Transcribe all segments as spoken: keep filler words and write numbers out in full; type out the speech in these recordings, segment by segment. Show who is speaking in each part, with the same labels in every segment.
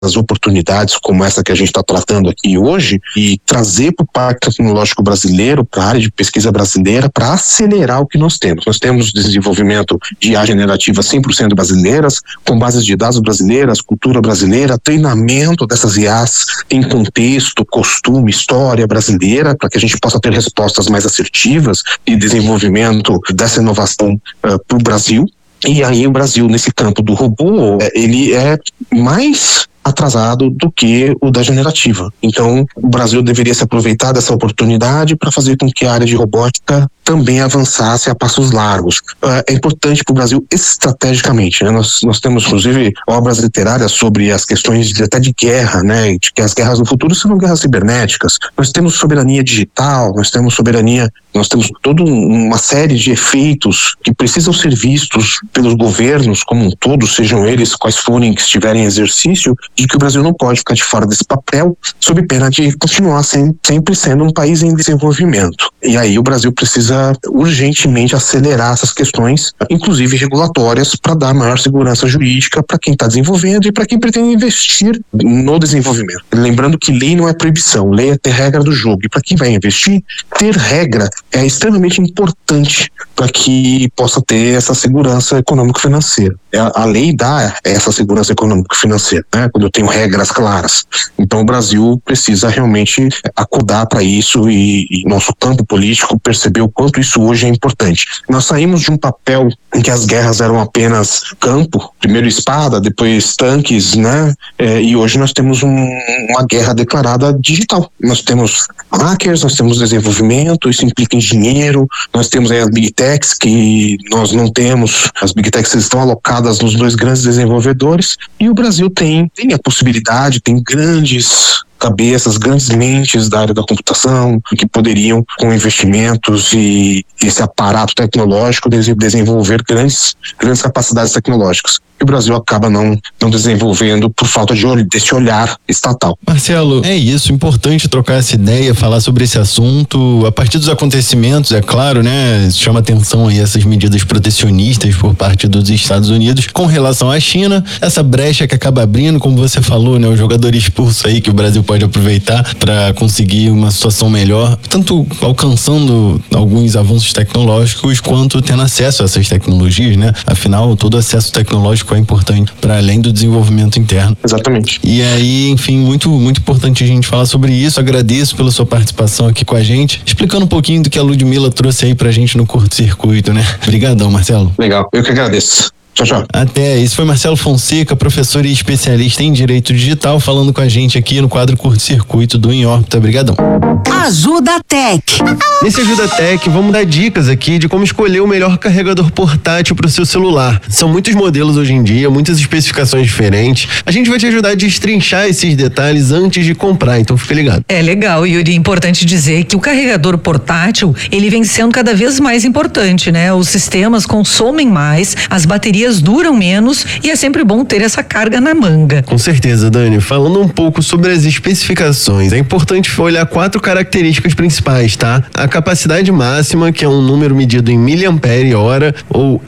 Speaker 1: oportunidades como essa que a gente está tratando aqui hoje e trazer para o Parque Tecnológico Brasileiro, para a área de pesquisa brasileira, para acelerar o que nós temos. Nós temos desenvolvimento de I A generativa cem por cento brasileiras, com bases de dados brasileiras, cultura brasileira, treinamento dessas I As em contexto, costume, história brasileira, para que a gente possa ter respostas mais assertivas e desenvolvimento dessa inovação uh, para o Brasil. E aí o Brasil, nesse campo do robô, ele é mais atrasado do que o da generativa. Então, o Brasil deveria se aproveitar dessa oportunidade para fazer com que a área de robótica também avançasse a passos largos. É importante para o Brasil estrategicamente, né? Nós, nós temos, inclusive, obras literárias sobre as questões de, até de guerra, né? De que as guerras no futuro serão guerras cibernéticas. Nós temos soberania digital, nós temos soberania, nós temos toda uma série de efeitos que precisam ser vistos pelos governos como um todo, sejam eles quais forem que estiverem em exercício, de que o Brasil não pode ficar de fora desse papel, sob pena de continuar sem, sempre sendo um país em desenvolvimento. E aí o Brasil precisa urgentemente acelerar essas questões, inclusive regulatórias, para dar maior segurança jurídica para quem está desenvolvendo e para quem pretende investir no desenvolvimento. Lembrando que lei não é proibição, lei é ter regra do jogo. E para quem vai investir, ter regra é extremamente importante para que possa ter essa segurança econômico-financeira. A lei dá essa segurança econômico-financeira, né? Quando eu tenho regras claras. Então o Brasil precisa realmente acordar para isso e, e nosso campo político perceber o quanto isso hoje é importante. Nós saímos de um papel em que as guerras eram apenas campo, primeiro espada, depois tanques, né? É, e hoje nós temos um, uma guerra declarada digital. Nós temos hackers, nós temos desenvolvimento, isso implica em dinheiro, nós temos aí as big techs que nós não temos, as big techs estão alocadas nos dois grandes desenvolvedores e o Brasil tem, tem a possibilidade, tem grandes cabeças, grandes mentes da área da computação que poderiam, com investimentos e esse aparato tecnológico, desenvolver grandes, grandes capacidades tecnológicas. E o Brasil acaba não, não desenvolvendo por falta de olho, desse olhar estatal.
Speaker 2: Marcelo, é isso, importante trocar essa ideia, falar sobre esse assunto, a partir dos acontecimentos, é claro, né, chama atenção aí essas medidas protecionistas por parte dos Estados Unidos com relação à China, essa brecha que acaba abrindo, como você falou, né, o jogador expulso aí que o Brasil pode aproveitar para conseguir uma situação melhor, tanto alcançando alguns avanços tecnológicos, quanto tendo acesso a essas tecnologias, né, afinal, todo acesso tecnológico é importante para além do desenvolvimento interno.
Speaker 1: Exatamente.
Speaker 2: E aí, enfim, muito, muito importante a gente falar sobre isso. Agradeço pela sua participação aqui com a gente, explicando um pouquinho do que a Ludmila trouxe aí pra gente no curto-circuito, né? Obrigadão, Marcelo.
Speaker 1: Legal, eu que agradeço. Tchau, tchau.
Speaker 2: Até, esse foi Marcelo Fonseca, professor e especialista em Direito Digital, falando com a gente aqui no quadro Curto Circuito do Em Órbita. Obrigadão.
Speaker 3: Ajuda Tech.
Speaker 2: Nesse Ajuda Tech, vamos dar dicas aqui de como escolher o melhor carregador portátil para o seu celular. São muitos modelos hoje em dia, muitas especificações diferentes. A gente vai te ajudar a destrinchar esses detalhes antes de comprar, então fica ligado.
Speaker 4: É legal, Yuri, é importante dizer que o carregador portátil, ele vem sendo cada vez mais importante, né? Os sistemas consomem mais, as baterias duram menos e é sempre bom ter essa carga na manga.
Speaker 2: Com certeza, Dani. Falando um pouco sobre as especificações, é importante olhar quatro características principais, tá? A capacidade máxima, que é um número medido em miliampere-hora, ou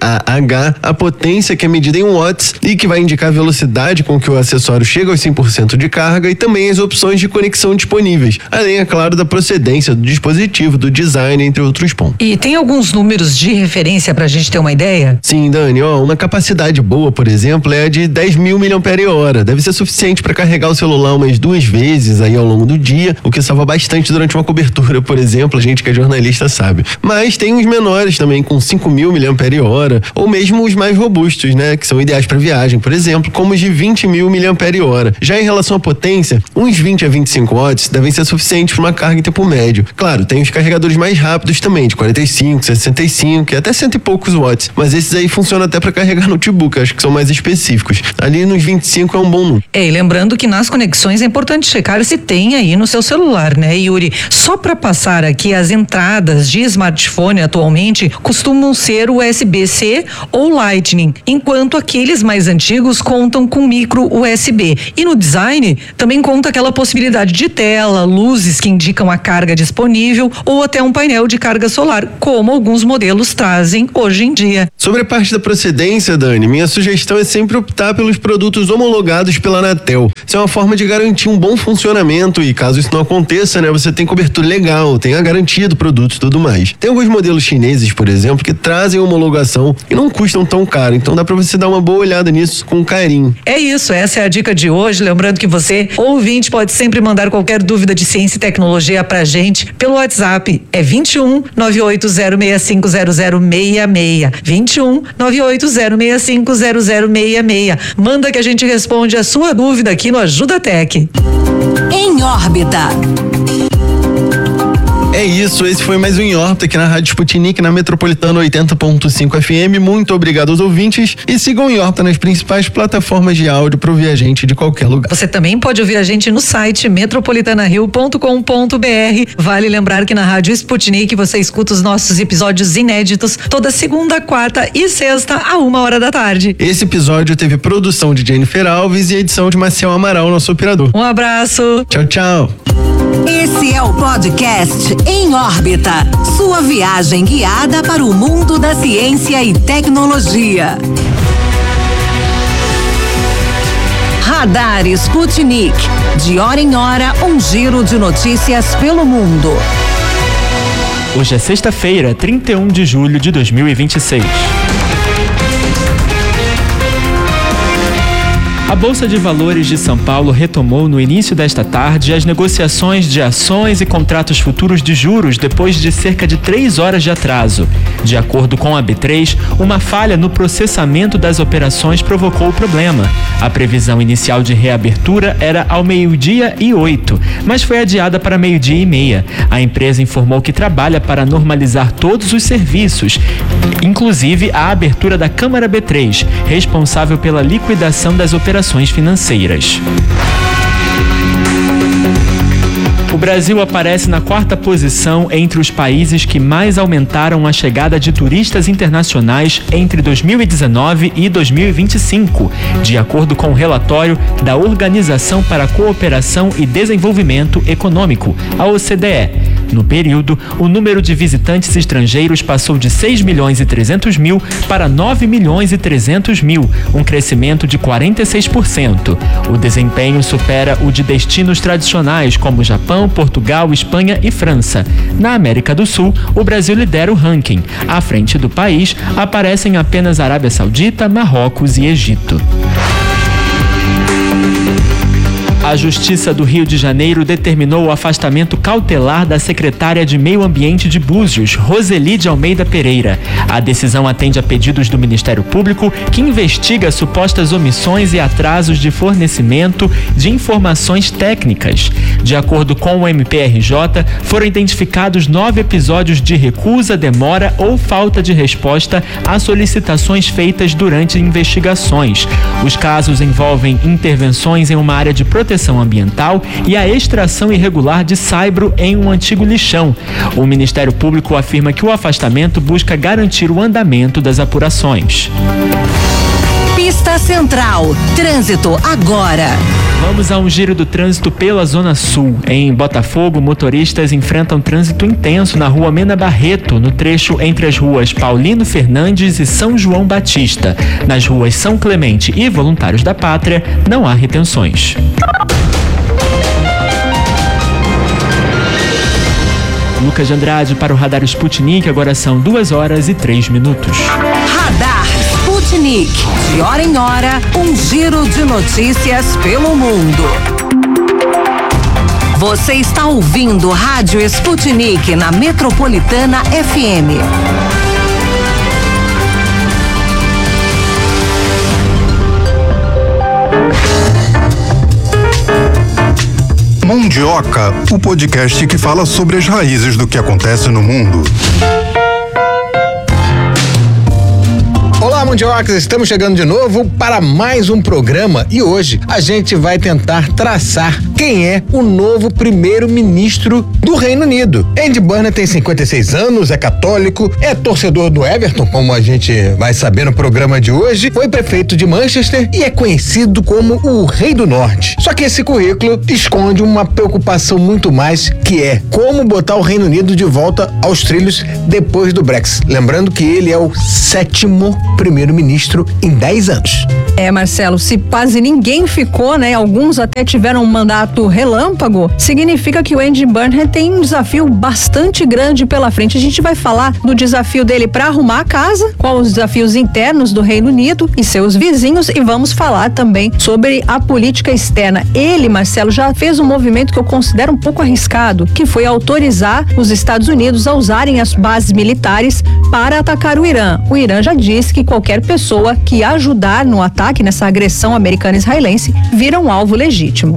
Speaker 2: mAh, a potência, que é medida em watts e que vai indicar a velocidade com que o acessório chega aos cem por cento de carga, e também as opções de conexão disponíveis, além, é claro, da procedência do dispositivo, do design, entre outros pontos.
Speaker 4: E tem alguns números de referência pra gente ter uma ideia?
Speaker 2: Sim, Dani. Ó, uma capacidade boa, por exemplo, é a de dez mil miliampere-hora. Deve ser suficiente para carregar o celular umas duas vezes aí ao longo do dia, o que salva bastante durante uma cobertura, por exemplo, a gente que é jornalista sabe. Mas tem uns menores também, com cinco mil miliampere-hora, ou mesmo os mais robustos, né, que são ideais para viagem, por exemplo, como os de vinte mil miliampere-hora. Já em relação à potência, uns vinte a vinte e cinco watts devem ser suficientes para uma carga em tempo médio. Claro, tem os carregadores mais rápidos também, de quarenta e cinco, sessenta e cinco e até cento e poucos watts, mas esses aí funcionam até para carregar notebook, acho que são mais específicos. Ali nos vinte e cinco é um bom número.
Speaker 4: É, e lembrando que nas conexões é importante checar se tem aí no seu celular, né, Yuri? Só para passar aqui, as entradas de smartphone atualmente costumam ser U S B C ou Lightning, enquanto aqueles mais antigos contam com micro U S B. E no design também conta aquela possibilidade de tela, luzes que indicam a carga disponível ou até um painel de carga solar, como alguns modelos trazem hoje em dia.
Speaker 2: Sobre a parte da procedência procedência, Dani, minha sugestão é sempre optar pelos produtos homologados pela Anatel. Isso é uma forma de garantir um bom funcionamento e caso isso não aconteça, né, você tem cobertura legal, tem a garantia do produto e tudo mais. Tem alguns modelos chineses, por exemplo, que trazem homologação e não custam tão caro, então dá pra você dar uma boa olhada nisso com carinho.
Speaker 4: É isso, essa é a dica de hoje. Lembrando que você, ouvinte, pode sempre mandar qualquer dúvida de ciência e tecnologia pra gente pelo WhatsApp. É vinte e um, nove oito zero seis cinco zero zero seis seis. vinte e um, nove oito zero seis cinco zero zero seis seis. Manda que a gente responde a sua dúvida aqui no Ajuda Tech.
Speaker 3: Em órbita.
Speaker 2: É isso, esse foi mais um Em Órbita aqui na Rádio Sputnik, na Metropolitana oitenta ponto cinco F M. Muito obrigado aos ouvintes e sigam Em Órbita nas principais plataformas de áudio para ouvir a gente de qualquer lugar.
Speaker 4: Você também pode ouvir a gente no site metropolitana rio ponto com ponto b r. Vale lembrar que na Rádio Sputnik você escuta os nossos episódios inéditos toda segunda, quarta e sexta a uma hora da tarde.
Speaker 2: Esse episódio teve produção de Jennifer Alves e edição de Maciel Amaral, nosso operador.
Speaker 4: Um abraço.
Speaker 2: Tchau, tchau.
Speaker 3: Esse é o podcast Em Órbita, sua viagem guiada para o mundo da ciência e tecnologia. Radar Sputnik, de hora em hora um giro de notícias pelo mundo.
Speaker 5: Hoje é sexta-feira, trinta e um de julho de dois mil e vinte e seis. A Bolsa de Valores de São Paulo retomou no início desta tarde as negociações de ações e contratos futuros de juros depois de cerca de três horas de atraso. De acordo com a B três, uma falha no processamento das operações provocou o problema. A previsão inicial de reabertura era ao meio-dia e oito, mas foi adiada para meio-dia e meia. A empresa informou que trabalha para normalizar todos os serviços, inclusive a abertura da Câmara B três, responsável pela liquidação das operações financeiras. O Brasil aparece na quarta posição entre os países que mais aumentaram a chegada de turistas internacionais entre dois mil e dezenove e dois mil e vinte e cinco, de acordo com o relatório da Organização para a Cooperação e Desenvolvimento Econômico, a O C D E. No período, o número de visitantes estrangeiros passou de seis milhões e trezentos mil para nove milhões e trezentos mil, um crescimento de quarenta e seis por cento. O desempenho supera o de destinos tradicionais como Japão, Portugal, Espanha e França. Na América do Sul, o Brasil lidera o ranking. À frente do país, aparecem apenas Arábia Saudita, Marrocos e Egito. A Justiça do Rio de Janeiro determinou o afastamento cautelar da secretária de Meio Ambiente de Búzios, Roseli de Almeida Pereira. A decisão atende a pedidos do Ministério Público, que investiga supostas omissões e atrasos de fornecimento de informações técnicas. De acordo com o M P R J, foram identificados nove episódios de recusa, demora ou falta de resposta a solicitações feitas durante investigações. Os casos envolvem intervenções em uma área de proteção ambiental e a extração irregular de saibro em um antigo lixão. O Ministério Público afirma que o afastamento busca garantir o andamento das apurações.
Speaker 3: Pista Central, trânsito agora.
Speaker 5: Vamos a um giro do trânsito pela Zona Sul. Em Botafogo, motoristas enfrentam trânsito intenso na rua Mena Barreto, no trecho entre as ruas Paulino Fernandes e São João Batista. Nas ruas São Clemente e Voluntários da Pátria, não há retenções. Lucas de Andrade para o Radar Sputnik, agora são duas horas e três minutos.
Speaker 3: Radar Sputnik, de hora em hora, um giro de notícias pelo mundo. Você está ouvindo Rádio Sputnik na Metropolitana F M.
Speaker 6: Mundioca, o podcast que fala sobre as raízes do que acontece no mundo.
Speaker 7: Olá, Mundiocas, estamos chegando de novo para mais um programa e hoje a gente vai tentar traçar quem é o novo primeiro-ministro do Reino Unido. Andy Burnham tem cinquenta e seis anos, é católico, é torcedor do Everton, como a gente vai saber no programa de hoje, foi prefeito de Manchester e é conhecido como o Rei do Norte. Só que esse currículo esconde uma preocupação muito mais, que é como botar o Reino Unido de volta aos trilhos depois do Brexit. Lembrando que ele é o sétimo primeiro primeiro-ministro em dez anos.
Speaker 8: É, Marcelo, se quase ninguém ficou, né? Alguns até tiveram um mandato relâmpago, significa que o Andy Burnham tem um desafio bastante grande pela frente. A gente vai falar do desafio dele para arrumar a casa, quais os desafios internos do Reino Unido e seus vizinhos, e vamos falar também sobre a política externa. Ele, Marcelo, já fez um movimento que eu considero um pouco arriscado, que foi autorizar os Estados Unidos a usarem as bases militares para atacar o Irã. O Irã já disse que qualquer pessoa que ajudar no ataque, nessa agressão americana-israelense, vira um alvo legítimo.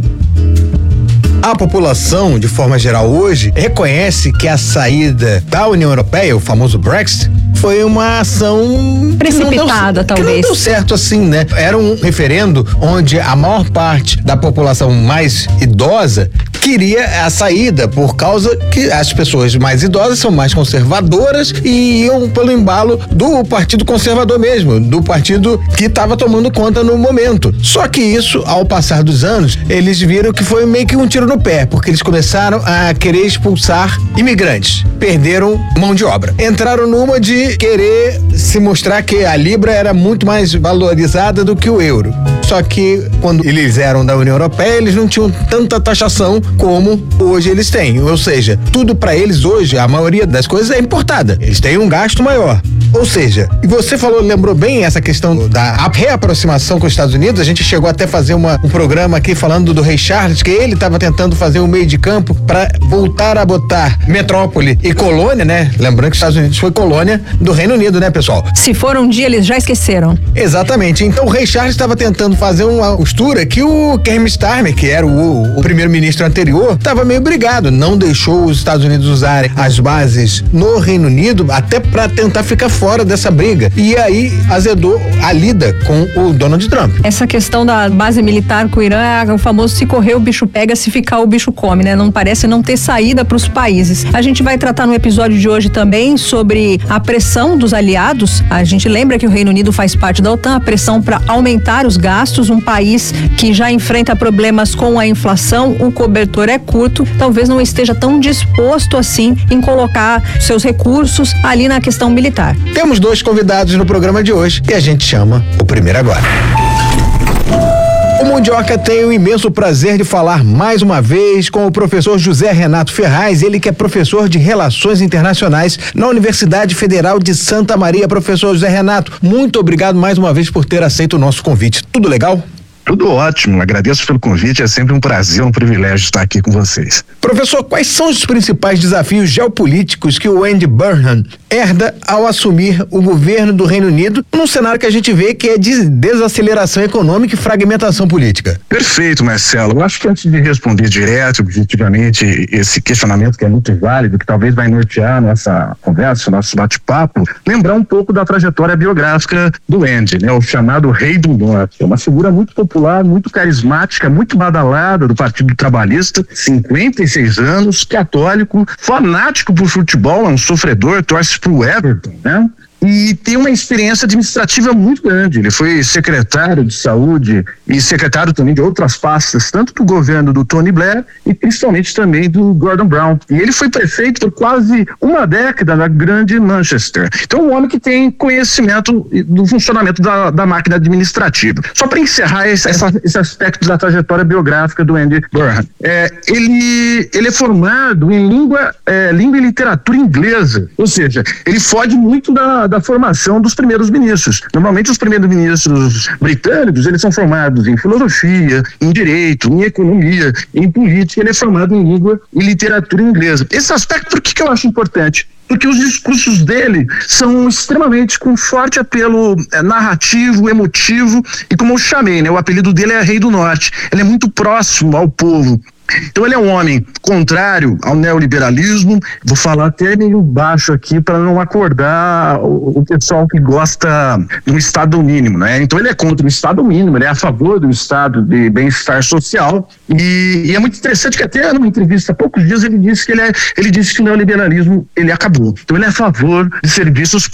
Speaker 7: A população, de forma geral hoje, reconhece que a saída da União Europeia, o famoso Brexit, foi uma ação
Speaker 8: precipitada,
Speaker 7: que não deu,
Speaker 8: talvez.
Speaker 7: Que não deu certo assim, né? Era um referendo onde a maior parte da população mais idosa queria a saída, por causa que as pessoas mais idosas são mais conservadoras e iam pelo embalo do Partido Conservador mesmo, do partido que estava tomando conta no momento. Só que isso, ao passar dos anos, eles viram que foi meio que um tiro no pé, porque eles começaram a querer expulsar imigrantes. Perderam mão de obra. Entraram numa de querer se mostrar que a Libra era muito mais valorizada do que o euro. Só que quando eles eram da União Europeia, eles não tinham tanta taxação como hoje eles têm. Ou seja, tudo para eles hoje, a maioria das coisas é importada. Eles têm um gasto maior. Ou seja, e você falou, lembrou bem essa questão da reaproximação com os Estados Unidos. A gente chegou até a fazer uma, um programa aqui falando do Rei Charles, que ele estava tentando fazer um meio de campo para voltar a botar metrópole e colônia, né? Lembrando que os Estados Unidos foi colônia do Reino Unido, né, pessoal?
Speaker 8: Se for um dia, eles já esqueceram.
Speaker 7: Exatamente. Então o Rei Charles estava tentando fazer uma costura que o Keir Starmer, que era o, o primeiro-ministro anterior, estava meio brigado. Não deixou os Estados Unidos usarem as bases no Reino Unido, até para tentar ficar fora dessa briga. E aí azedou a lida com o Donald Trump.
Speaker 8: Essa questão da base militar com o Irã é o famoso se correr o bicho pega, se ficar o bicho come, né? Não parece não ter saída para os países. A gente vai tratar no episódio de hoje também sobre a pressão dos aliados. A gente lembra que o Reino Unido faz parte da OTAN, a pressão para aumentar os gastos, um país que já enfrenta problemas com a inflação, o cobertor é curto, talvez não esteja tão disposto assim em colocar seus recursos ali na questão militar.
Speaker 7: Temos dois convidados no programa de hoje e a gente chama o primeiro agora. O Mundioca tem o imenso prazer de falar mais uma vez com o professor José Renato Ferraz, ele que é professor de Relações Internacionais na Universidade Federal de Santa Maria. Professor José Renato, muito obrigado mais uma vez por ter aceito o nosso convite. Tudo legal?
Speaker 9: Tudo ótimo, agradeço pelo convite, é sempre um prazer, um privilégio estar aqui com vocês.
Speaker 7: Professor, quais são os principais desafios geopolíticos que o Andy Burnham herda ao assumir o governo do Reino Unido, num cenário que a gente vê que é de desaceleração econômica e fragmentação política?
Speaker 9: Perfeito, Marcelo. Eu acho que antes de responder direto, objetivamente, esse questionamento que é muito válido, que talvez vai nortear nossa conversa, nosso bate-papo, lembrar um pouco da trajetória biográfica do Andy, né? O chamado Rei do Norte. É uma figura muito popular, muito carismática, muito badalada do Partido Trabalhista, cinquenta e seis anos, católico, fanático por futebol, é um sofredor, torce pro Everton, né? E tem uma experiência administrativa muito grande. Ele foi secretário de saúde e secretário também de outras pastas, tanto do governo do Tony Blair e principalmente também do Gordon Brown. E ele foi prefeito por quase uma década na grande Manchester. Então, um homem que tem conhecimento do funcionamento da, da máquina administrativa. Só para encerrar esse, essa, esse aspecto da trajetória biográfica do Andy Burnham, é, ele, ele é formado em língua, é, língua e literatura inglesa, ou seja, ele foge muito da da formação dos primeiros ministros. Normalmente os primeiros ministros britânicos, eles são formados em filosofia, em direito, em economia, em política. Ele é formado em língua e literatura inglesa. Esse aspecto, por que, que eu acho importante? Porque os discursos dele são extremamente com forte apelo é, narrativo, emotivo, e como eu chamei, né, o apelido dele é Rei do Norte. Ele é muito próximo ao povo. Então ele é um homem contrário ao neoliberalismo. Vou falar até meio baixo aqui para não acordar o, o pessoal que gosta do Estado mínimo, né? Então ele é contra o Estado mínimo, ele é a favor do Estado de bem-estar social e, e é muito interessante que até numa entrevista há poucos dias ele disse que ele, é, ele disse que o neoliberalismo ele acabou. Então ele é a favor de serviços públicos.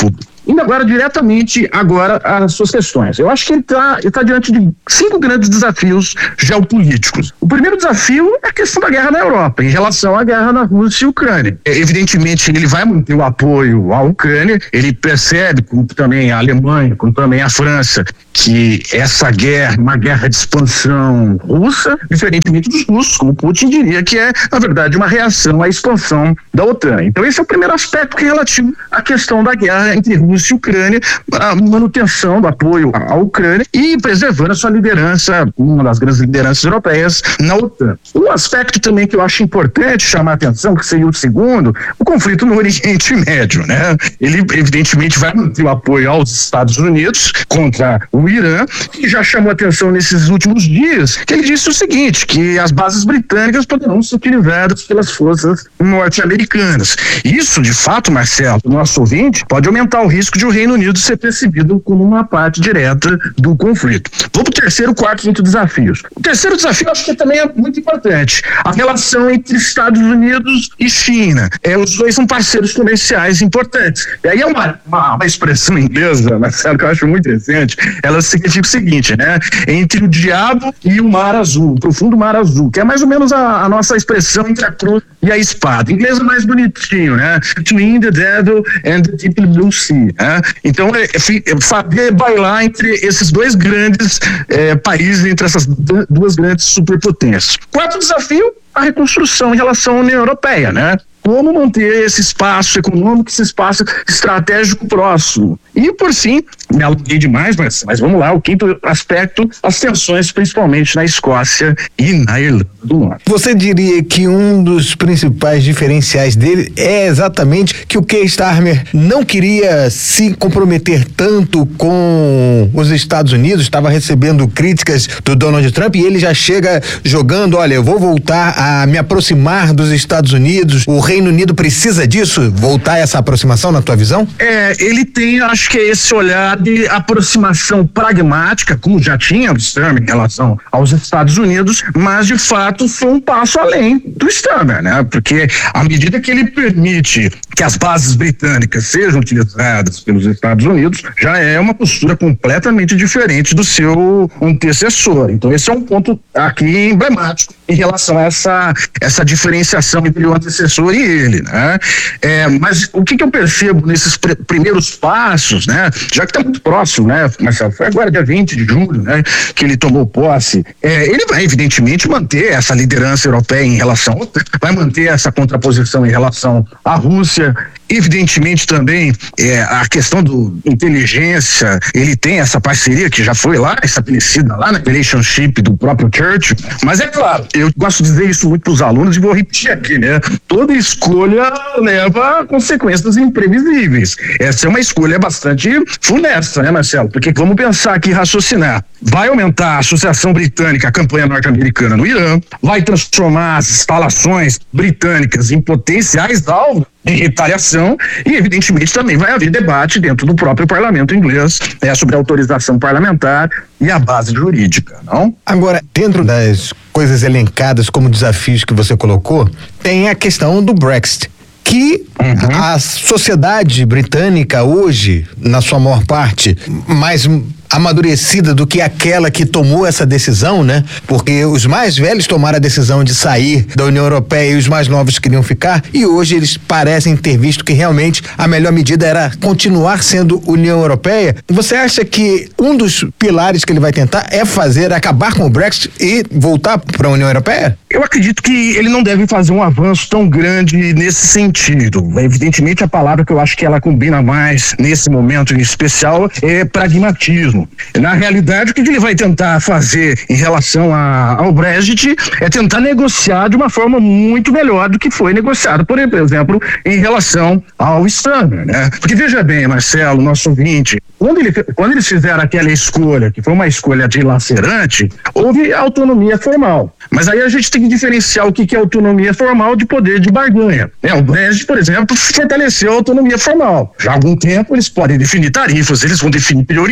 Speaker 9: indo agora diretamente agora às suas questões. Eu acho que ele está ele tá diante de cinco grandes desafios geopolíticos. O primeiro desafio é a questão da guerra na Europa, em relação à guerra na Rússia e Ucrânia. É, evidentemente, ele vai manter o apoio à Ucrânia, ele percebe, como também a Alemanha, como também a França, que essa guerra, uma guerra de expansão russa, diferentemente dos russos, como Putin diria que é, na verdade, uma reação à expansão da OTAN. Então esse é o primeiro aspecto que é relativo à questão da guerra entre Rússia e Ucrânia, a manutenção do apoio à Ucrânia e preservando a sua liderança, uma das grandes lideranças europeias na OTAN. Um aspecto também que eu acho importante chamar a atenção, que seria o segundo, o conflito no Oriente Médio, né? Ele evidentemente vai manter o apoio aos Estados Unidos contra o Irã, e já chamou a atenção nesses últimos dias, que ele disse o seguinte, que as bases britânicas poderão ser utilizadas pelas forças norte-americanas. Isso, de fato, Marcelo, o nosso ouvinte, pode aumentar o risco de o Reino Unido ser percebido como uma parte direta do conflito. Vamos para o terceiro, quarto e quinto desafios. O terceiro desafio, acho que também é muito importante, a relação entre Estados Unidos e China. É, os dois são parceiros comerciais importantes. E aí é uma, uma, uma expressão inglesa, Marcelo, que eu acho muito interessante, ela significa o seguinte, né? Entre o diabo e o mar azul, o profundo mar azul, que é mais ou menos a, a nossa expressão entre a cruz e a espada. Em inglês é mais bonitinho, né? Between the devil and the deep blue sea, né? Então, é, é saber bailar entre esses dois grandes é, países, entre essas duas grandes superpotências. Quarto desafio, a reconstrução em relação à União Europeia, né? Como manter esse espaço econômico, esse espaço estratégico próximo. E, por fim, me alonguei demais, mas, mas vamos lá, o quinto aspecto, as tensões principalmente na Escócia e na Irlanda do Norte.
Speaker 7: Você diria que um dos principais diferenciais dele é exatamente que o Keir Starmer não queria se comprometer tanto com os Estados Unidos, estava recebendo críticas do Donald Trump, e ele já chega jogando, olha, eu vou voltar a me aproximar dos Estados Unidos, o Reino Unido precisa disso, voltar a essa aproximação, na tua visão?
Speaker 9: É, ele tem, acho que é esse olhar de aproximação pragmática, como já tinha o Starmer em relação aos Estados Unidos, mas de fato foi um passo além do Starmer, né? Porque à medida que ele permite que as bases britânicas sejam utilizadas pelos Estados Unidos, já é uma postura completamente diferente do seu antecessor. Então esse é um ponto aqui emblemático em relação a essa, essa diferenciação entre o antecessor e ele, né? É, mas o que, que eu percebo nesses pr- primeiros passos, né? Já que está muito próximo, né, Marcelo? Foi agora dia vinte de julho, né, que ele tomou posse. É, ele vai evidentemente manter essa liderança europeia em relação, vai manter essa contraposição em relação à Rússia. Evidentemente também é, a questão do inteligência, ele tem essa parceria que já foi lá estabelecida lá na relationship do próprio Churchill, mas é claro, eu gosto de dizer isso muito para os alunos e vou repetir aqui, né? Toda escolha leva a consequências imprevisíveis. Essa é uma escolha bastante funesta, né, Marcelo? Porque vamos pensar aqui, raciocinar. Vai aumentar a Associação Britânica, a campanha norte-americana no Irã, vai transformar as instalações britânicas em potenciais alvos de retaliação e, evidentemente, também vai haver debate dentro do próprio parlamento inglês, né, sobre a autorização parlamentar e a base jurídica, não?
Speaker 7: Agora, dentro das coisas elencadas como desafios que você colocou, tem a questão do Brexit, que uhum. a sociedade britânica hoje, na sua maior parte, mais amadurecida do que aquela que tomou essa decisão, né? Porque os mais velhos tomaram a decisão de sair da União Europeia e os mais novos queriam ficar, e hoje eles parecem ter visto que realmente a melhor medida era continuar sendo União Europeia. Você acha que um dos pilares que ele vai tentar é fazer, acabar com o Brexit e voltar para a União Europeia?
Speaker 9: Eu acredito que ele não deve fazer um avanço tão grande nesse sentido. Evidentemente, a palavra que eu acho que ela combina mais nesse momento em especial é pragmatismo. Na realidade, o que ele vai tentar fazer em relação a, ao Brexit é tentar negociar de uma forma muito melhor do que foi negociado, por exemplo, em relação ao Starmer, né? Porque veja bem, Marcelo, nosso ouvinte, quando, ele, quando eles fizeram aquela escolha, que foi uma escolha dilacerante, houve autonomia formal. Mas aí a gente tem que diferenciar o que, que é autonomia formal de poder de barganha. É, o Brexit, por exemplo, fortaleceu a autonomia formal. Já há algum tempo eles podem definir tarifas, eles vão definir prioridades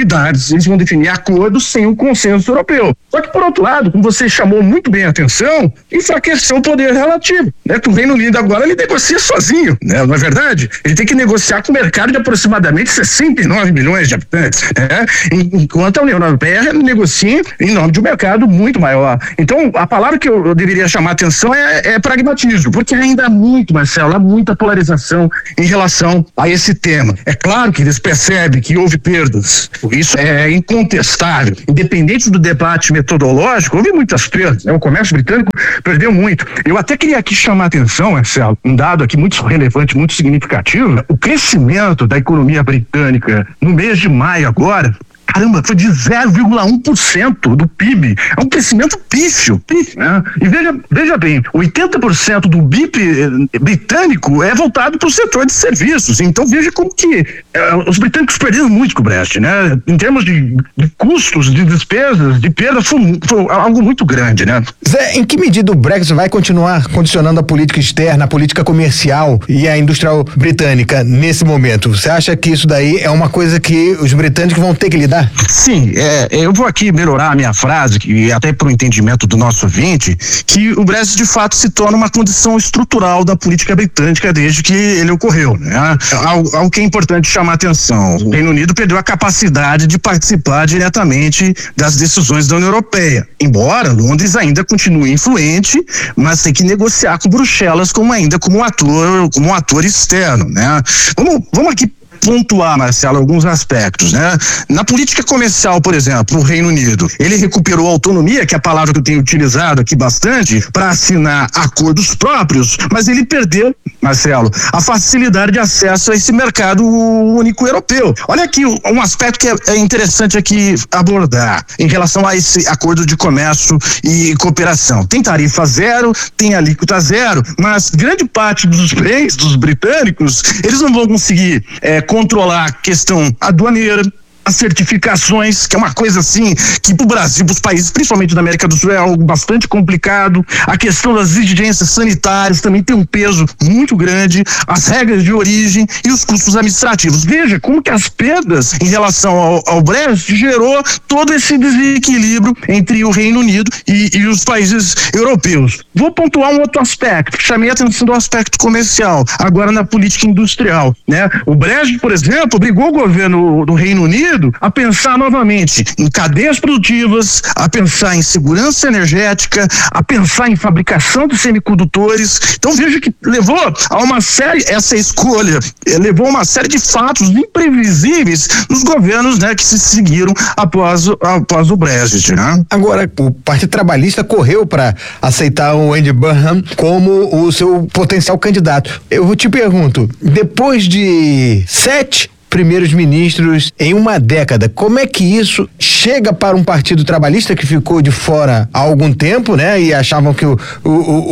Speaker 9: eles vão definir acordos sem o consenso europeu. Só que, por outro lado, como você chamou muito bem a atenção, enfraqueceu o poder relativo, né? Que o Reino Unido agora ele negocia sozinho, né? Não é verdade? Ele tem que negociar com um mercado de aproximadamente sessenta e nove milhões de habitantes, né? Enquanto a União Europeia negocia em nome de um mercado muito maior. Então, a palavra que eu, eu deveria chamar a atenção é, é pragmatismo, porque ainda há muito, Marcelo, há muita polarização em relação a esse tema. É claro que eles percebem que houve perdas, isso é incontestável. Independente do debate metodológico, houve muitas perdas, né? O comércio britânico perdeu muito. Eu até queria aqui chamar a atenção, Marcelo, um dado aqui muito relevante, muito significativo, o crescimento da economia britânica no mês de maio agora, caramba, foi de zero vírgula um por cento do P I B. É um crescimento pífio, pífio, né? E veja, veja bem, oitenta por cento do B I P britânico é voltado para o setor de serviços. Então veja como que eh, os britânicos perderam muito com o Brexit, né? Em termos de, de custos, de despesas, de perda, foi, foi algo muito grande, né?
Speaker 7: Zé, em que medida o Brexit vai continuar condicionando a política externa, a política comercial e a industrial britânica nesse momento? Você acha que isso daí é uma coisa que os britânicos vão ter que lidar?
Speaker 9: Sim, é, eu vou aqui melhorar a minha frase, que até para o entendimento do nosso ouvinte, que o Brexit de fato se torna uma condição estrutural da política britânica desde que ele ocorreu, né? Algo, algo que é importante chamar a atenção. O Reino Unido perdeu a capacidade de participar diretamente das decisões da União Europeia. Embora Londres ainda continue influente, mas tem que negociar com Bruxelas como ainda como um ator, como um ator externo, né? Vamos, vamos aqui pontuar, Marcelo, alguns aspectos, né? Na política comercial, por exemplo, o Reino Unido, ele recuperou a autonomia, que é a palavra que eu tenho utilizado aqui bastante, para assinar acordos próprios, mas ele perdeu, Marcelo, a facilidade de acesso a esse mercado único europeu. Olha aqui um aspecto que é interessante aqui abordar em relação a esse acordo de comércio e cooperação. Tem tarifa zero, tem alíquota zero, mas grande parte dos bens dos britânicos, eles não vão conseguir é, controlar a questão aduaneira, as certificações, que é uma coisa assim que para o Brasil, para os países, principalmente da América do Sul, é algo bastante complicado. A questão das exigências sanitárias também tem um peso muito grande, as regras de origem e os custos administrativos. Veja como que as perdas em relação ao, ao Brexit gerou todo esse desequilíbrio entre o Reino Unido e, e os países europeus. Vou pontuar um outro aspecto, chamei a atenção do aspecto comercial, agora na política industrial, né? O Brexit, por exemplo, obrigou o governo do Reino Unido a pensar novamente em cadeias produtivas, a pensar em segurança energética, a pensar em fabricação de semicondutores. Então veja que levou a uma série, essa escolha levou a uma série de fatos imprevisíveis nos governos, né, que se seguiram após, após o Brexit, né?
Speaker 7: Agora, o Partido Trabalhista correu para aceitar o Andy Burnham como o seu potencial candidato. Eu te pergunto, depois de sete primeiros ministros em uma década, como é que isso chega para um partido trabalhista que ficou de fora há algum tempo, né? E achavam que o, o,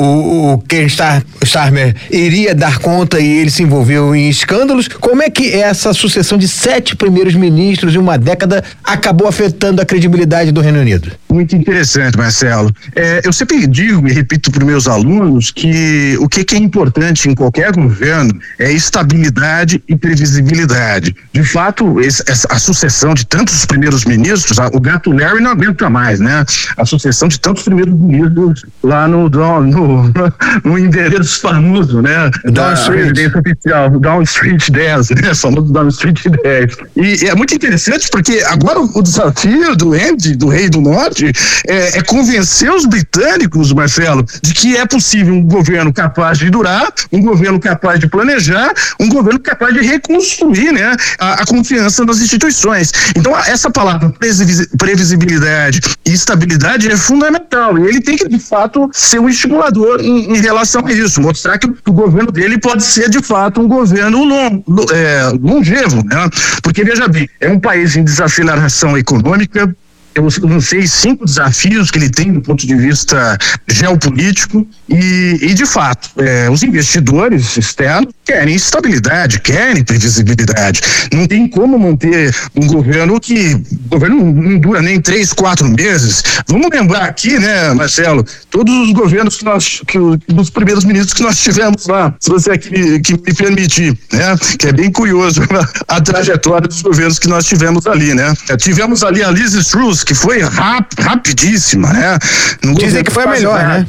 Speaker 7: o, o Keir Starmer iria dar conta e ele se envolveu em escândalos. Como é que essa sucessão de sete primeiros ministros em uma década acabou afetando a credibilidade do Reino Unido?
Speaker 9: Muito interessante, Marcelo. É, eu sempre digo e repito para os meus alunos que o que, que é importante em qualquer governo é estabilidade e previsibilidade. De fato, esse, essa, a sucessão de tantos primeiros ministros, a, o gato Larry não aguenta mais, né? A sucessão de tantos primeiros ministros lá no, no, no, no endereço famoso, né?
Speaker 7: Down Street.
Speaker 9: Residência oficial, Down Street dez, né? Famoso Down Street dez. E, e é muito interessante porque agora o, o desafio do Andy, do Rei do Norte, é, é convencer os britânicos, Marcelo, de que é possível um governo capaz de durar, um governo capaz de planejar, um governo capaz de reconstruir, né? A, a confiança nas instituições. Então, essa palavra previsibilidade e estabilidade é fundamental. E ele tem que, de fato, ser um estimulador em, em relação a isso. Mostrar que o, que o governo dele pode ser, de fato, um governo long, é, longevo, né? Porque, veja bem, é um país em desaceleração econômica, eu lancei cinco desafios que ele tem do ponto de vista geopolítico e, e de fato, é, os investidores externos querem estabilidade, querem previsibilidade. Não tem como manter um governo que o governo não dura nem três, quatro meses. Vamos lembrar aqui, né, Marcelo, todos os governos que nós, que, dos primeiros ministros que nós tivemos lá, se você aqui me, que me permitir, né, que é bem curioso a trajetória dos governos que nós tivemos ali, né. Tivemos ali a Liz Truss, que foi rap, rapidíssima, né.
Speaker 7: No Dizem que foi a melhor, né?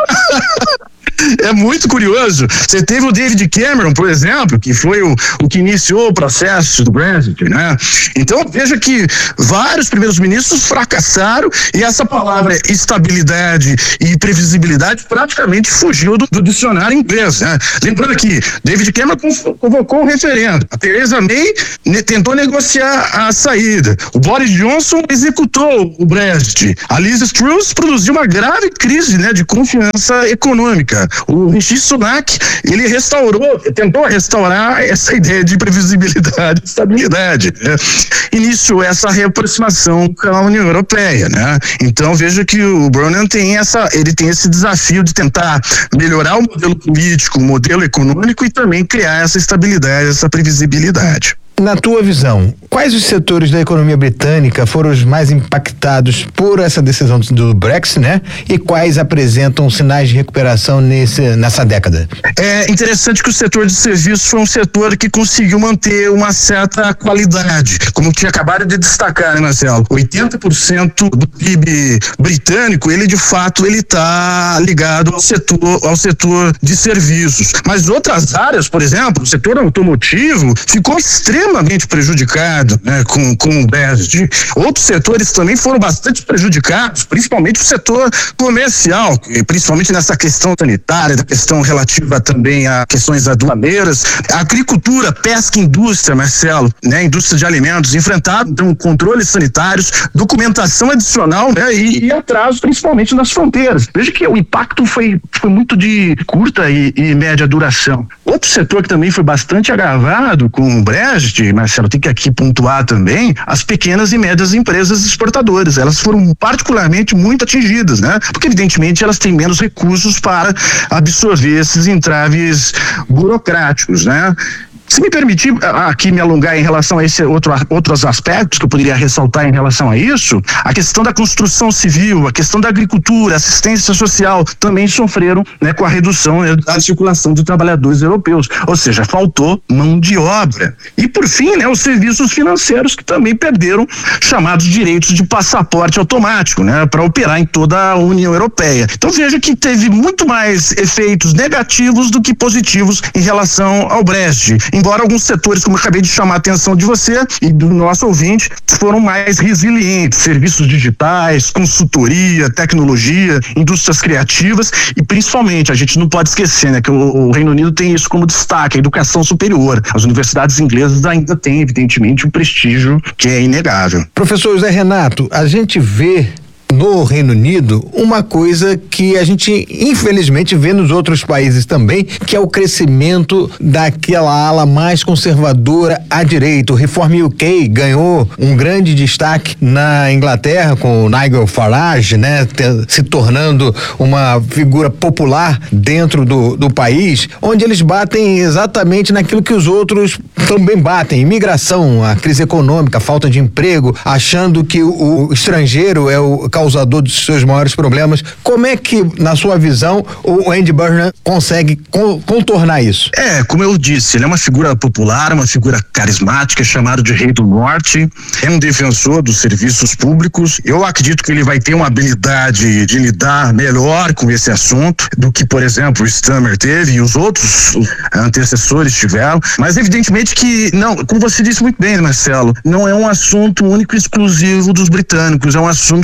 Speaker 9: É muito curioso. Você teve o David Cameron, por exemplo, que foi o, o que iniciou o processo do Brexit, né? Então, veja que vários primeiros ministros fracassaram e essa palavra estabilidade e previsibilidade praticamente fugiu do, do dicionário inglês, né? Lembrando que David Cameron convocou um referendo. A Theresa May ne, tentou negociar a saída. O Boris Johnson executou o Brexit. A Liz Truss produziu uma grave crise, né, de confiança econômica. O Rishi Sunak, ele restaurou, tentou restaurar essa ideia de previsibilidade e estabilidade, né? Iniciou essa reaproximação com a União Europeia, né? Então veja que o Burnham tem essa, ele tem esse desafio de tentar melhorar o modelo político, o modelo econômico e também criar essa estabilidade, essa previsibilidade.
Speaker 7: Na tua visão, quais os setores da economia britânica foram os mais impactados por essa decisão do Brexit, né? E quais apresentam sinais de recuperação nesse, nessa década?
Speaker 9: É interessante que o setor de serviços foi um setor que conseguiu manter uma certa qualidade, como tinha acabado de destacar, né, Marcelo? oitenta por cento do P I B britânico, ele de fato, ele está ligado ao setor, ao setor de serviços. Mas outras áreas, por exemplo, o setor automotivo ficou extremamente extremamente prejudicado, né, com, com o Brexit. Outros setores também foram bastante prejudicados, principalmente o setor comercial, principalmente nessa questão sanitária, da questão relativa também a questões aduaneiras. A agricultura, pesca e indústria, Marcelo, né, indústria de alimentos, enfrentaram então controles sanitários, documentação adicional, né, e, e atraso, principalmente nas fronteiras. Veja que o impacto foi, foi muito de curta e, e média duração. Outro setor que também foi bastante agravado com o Brexit, Marcelo, tem que aqui pontuar também as pequenas e médias empresas exportadoras. Elas foram particularmente muito atingidas, né? Porque evidentemente elas têm menos recursos para absorver esses entraves burocráticos, né? Se me permitir aqui me alongar em relação a esse outro, outros aspectos que eu poderia ressaltar em relação a isso, a questão da construção civil, a questão da agricultura, assistência social também sofreram, né, com a redução, né, da circulação de trabalhadores europeus, ou seja, faltou mão de obra. E por fim, né, os serviços financeiros que também perderam chamados direitos de passaporte automático, né, para operar em toda a União Europeia. Então veja que teve muito mais efeitos negativos do que positivos em relação ao Brexit. Embora alguns setores, como eu acabei de chamar a atenção de você e do nosso ouvinte, foram mais resilientes, serviços digitais, consultoria, tecnologia, indústrias criativas e principalmente, a gente não pode esquecer, né, que o, o Reino Unido tem isso como destaque, a educação superior. As universidades inglesas ainda têm, evidentemente, um prestígio que é inegável.
Speaker 7: Professor José Renato, a gente vê no Reino Unido uma coisa que a gente infelizmente vê nos outros países também, que é o crescimento daquela ala mais conservadora à direita. O Reform U K ganhou um grande destaque na Inglaterra com o Nigel Farage, né, se tornando uma figura popular dentro do, do país, onde eles batem exatamente naquilo que os outros também batem: imigração, a crise econômica, a falta de emprego, achando que o, o estrangeiro é o causador dos seus maiores problemas. Como é que, na sua visão, o Andy Burnham consegue con- contornar isso?
Speaker 9: É, como eu disse, ele é uma figura popular, uma figura carismática, chamado de Rei do Norte, é um defensor dos serviços públicos. Eu acredito que ele vai ter uma habilidade de lidar melhor com esse assunto do que, por exemplo, o Stammer teve e os outros antecessores tiveram, mas evidentemente que, não, como você disse muito bem, Marcelo, não é um assunto único e exclusivo dos britânicos, é um assunto que de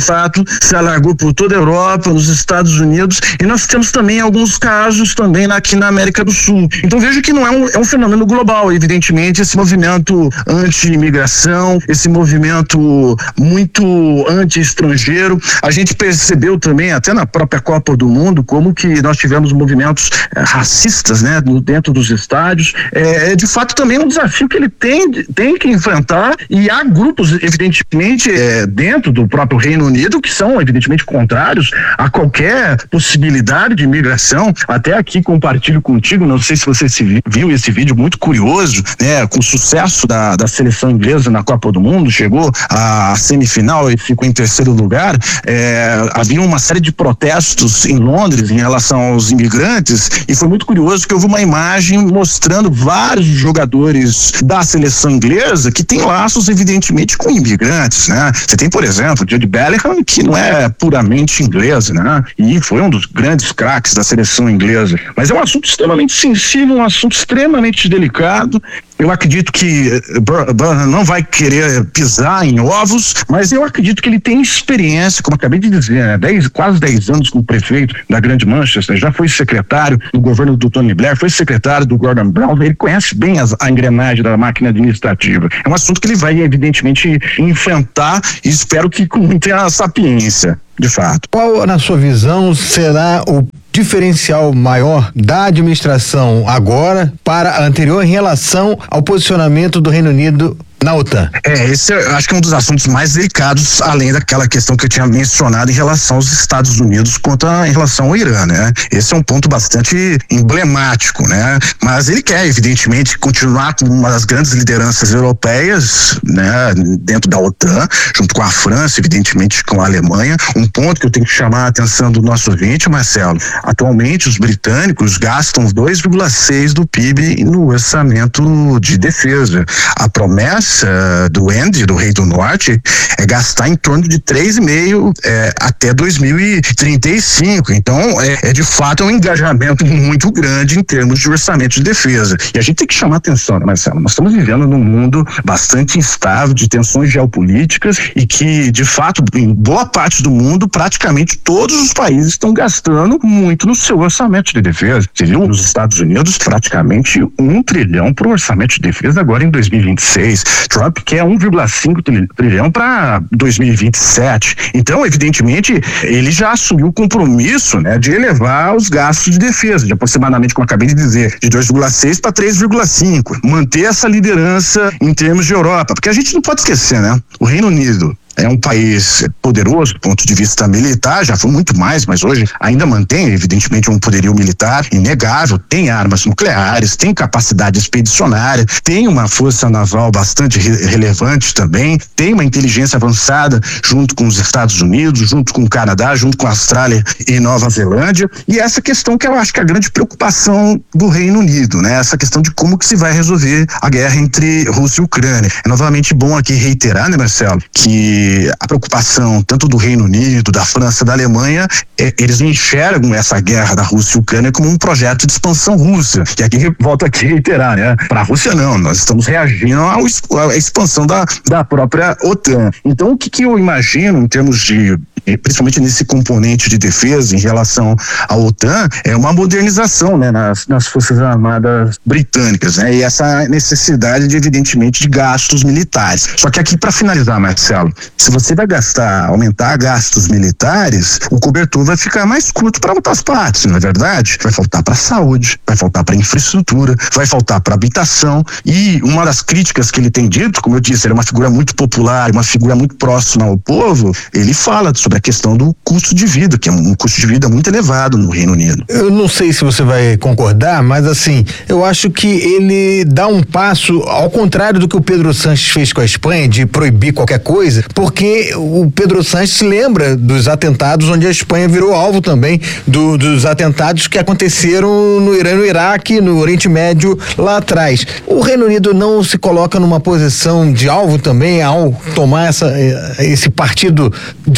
Speaker 9: fato se alargou por toda a Europa, nos Estados Unidos, e nós temos também alguns casos também aqui na América do Sul. Então veja que não é um, é um fenômeno global, evidentemente, esse movimento anti-imigração, esse movimento muito anti-estrangeiro. A gente percebeu também, até na própria Copa do Mundo, como que nós tivemos movimentos eh, racistas, né, no, dentro dos estádios. É, é de fato também um desafio que ele tem, tem que enfrentar, e há grupos, evidentemente, é, dentro do próprio Reino Unido que são, evidentemente, contrários a qualquer possibilidade de imigração. Até aqui compartilho contigo, não sei se você se viu esse vídeo muito curioso, né, com o sucesso da, da seleção inglesa na Copa do Mundo, chegou à semifinal e ficou em terceiro lugar. É, havia uma série de protestos em Londres em relação aos imigrantes, e foi muito curioso que houve uma imagem mostrando vários jogadores da seleção inglesa que têm laços, evidentemente, com imigrantes, né? Você tem, por exemplo, o Jude Bellingham, que não é puramente inglês, né? E foi um dos grandes craques da seleção inglesa. Mas é um assunto extremamente sensível, um assunto extremamente delicado. Eu acredito que Burnham não vai querer pisar em ovos, mas eu acredito que ele tem experiência, como acabei de dizer, né? dez, quase dez anos como prefeito da Grande Manchester, já foi secretário do governo do Tony Blair, foi secretário do Gordon Brown, ele conhece bem as, a engrenagem da máquina administrativa. É um assunto que ele vai, evidentemente, enfrentar, e espero que com muita sapiência, de fato.
Speaker 7: Qual, na sua visão, será o diferencial maior da administração agora para a anterior em relação ao posicionamento do Reino Unido na OTAN?
Speaker 9: É, esse eu acho que é um dos assuntos mais delicados, além daquela questão que eu tinha mencionado em relação aos Estados Unidos contra em relação ao Irã, né? Esse é um ponto bastante emblemático, né? Mas ele quer, evidentemente, continuar com uma das grandes lideranças europeias, né? Dentro da OTAN, junto com a França, evidentemente com a Alemanha. Um ponto que eu tenho que chamar a atenção do nosso ouvinte, Marcelo, atualmente os britânicos gastam dois vírgula seis do P I B no orçamento de defesa. A promessa do Andy, do Rei do Norte, é gastar em torno de três vírgula cinco é, até dois mil e trinta e cinco. Então, é, é de fato um engajamento muito grande em termos de orçamento de defesa. E a gente tem que chamar atenção, né, Marcelo? Nós estamos vivendo num mundo bastante instável, de tensões geopolíticas, e que, de fato, em boa parte do mundo, praticamente todos os países estão gastando muito no seu orçamento de defesa. Você viu nos Estados Unidos praticamente um trilhão para o orçamento de defesa agora em dois mil e vinte e seis. Trump quer um vírgula cinco trilhão para dois mil e vinte e sete. Então, evidentemente, ele já assumiu o compromisso, né, de elevar os gastos de defesa, de aproximadamente, como eu acabei de dizer, de dois vírgula seis para três vírgula cinco. Manter essa liderança em termos de Europa, porque a gente não pode esquecer, né? O Reino Unido é um país poderoso do ponto de vista militar, já foi muito mais, mas hoje ainda mantém, evidentemente, um poderio militar inegável, tem armas nucleares, tem capacidade expedicionária, tem uma força naval bastante re- relevante também, tem uma inteligência avançada junto com os Estados Unidos, junto com o Canadá, junto com a Austrália e Nova Zelândia, e essa questão que eu acho que é a grande preocupação do Reino Unido, né? Essa questão de como que se vai resolver a guerra entre Rússia e Ucrânia. É novamente bom aqui reiterar, né, Marcelo, que a preocupação tanto do Reino Unido, da França, da Alemanha, é, eles enxergam essa guerra da Rússia e Ucrânia como um projeto de expansão russa. E aqui, volto aqui a reiterar, né? Para a Rússia não, nós estamos reagindo ao, à expansão da, da própria OTAN. Então, o que, que eu imagino em termos de, principalmente nesse componente de defesa em relação à OTAN, é uma modernização, né, nas, nas Forças Armadas britânicas, né, e essa necessidade de, evidentemente, de gastos militares. Só que aqui, para finalizar, Marcelo, se você vai gastar, aumentar gastos militares, o cobertor vai ficar mais curto para outras partes, não é verdade? Vai faltar para a saúde, vai faltar para a infraestrutura, vai faltar para a habitação, e uma das críticas que ele tem dito, como eu disse, ele é uma figura muito popular, uma figura muito próxima ao povo, ele fala sobre a questão do custo de vida, que é um custo de vida muito elevado no Reino Unido.
Speaker 7: Eu não sei se você vai concordar, mas assim, eu acho que ele dá um passo ao contrário do que o Pedro Sánchez fez com a Espanha, de proibir qualquer coisa, porque o Pedro Sánchez lembra dos atentados onde a Espanha virou alvo também do, dos atentados que aconteceram no Irã e no Iraque, no Oriente Médio lá atrás. O Reino Unido não se coloca numa posição de alvo também ao tomar essa, esse partido de novo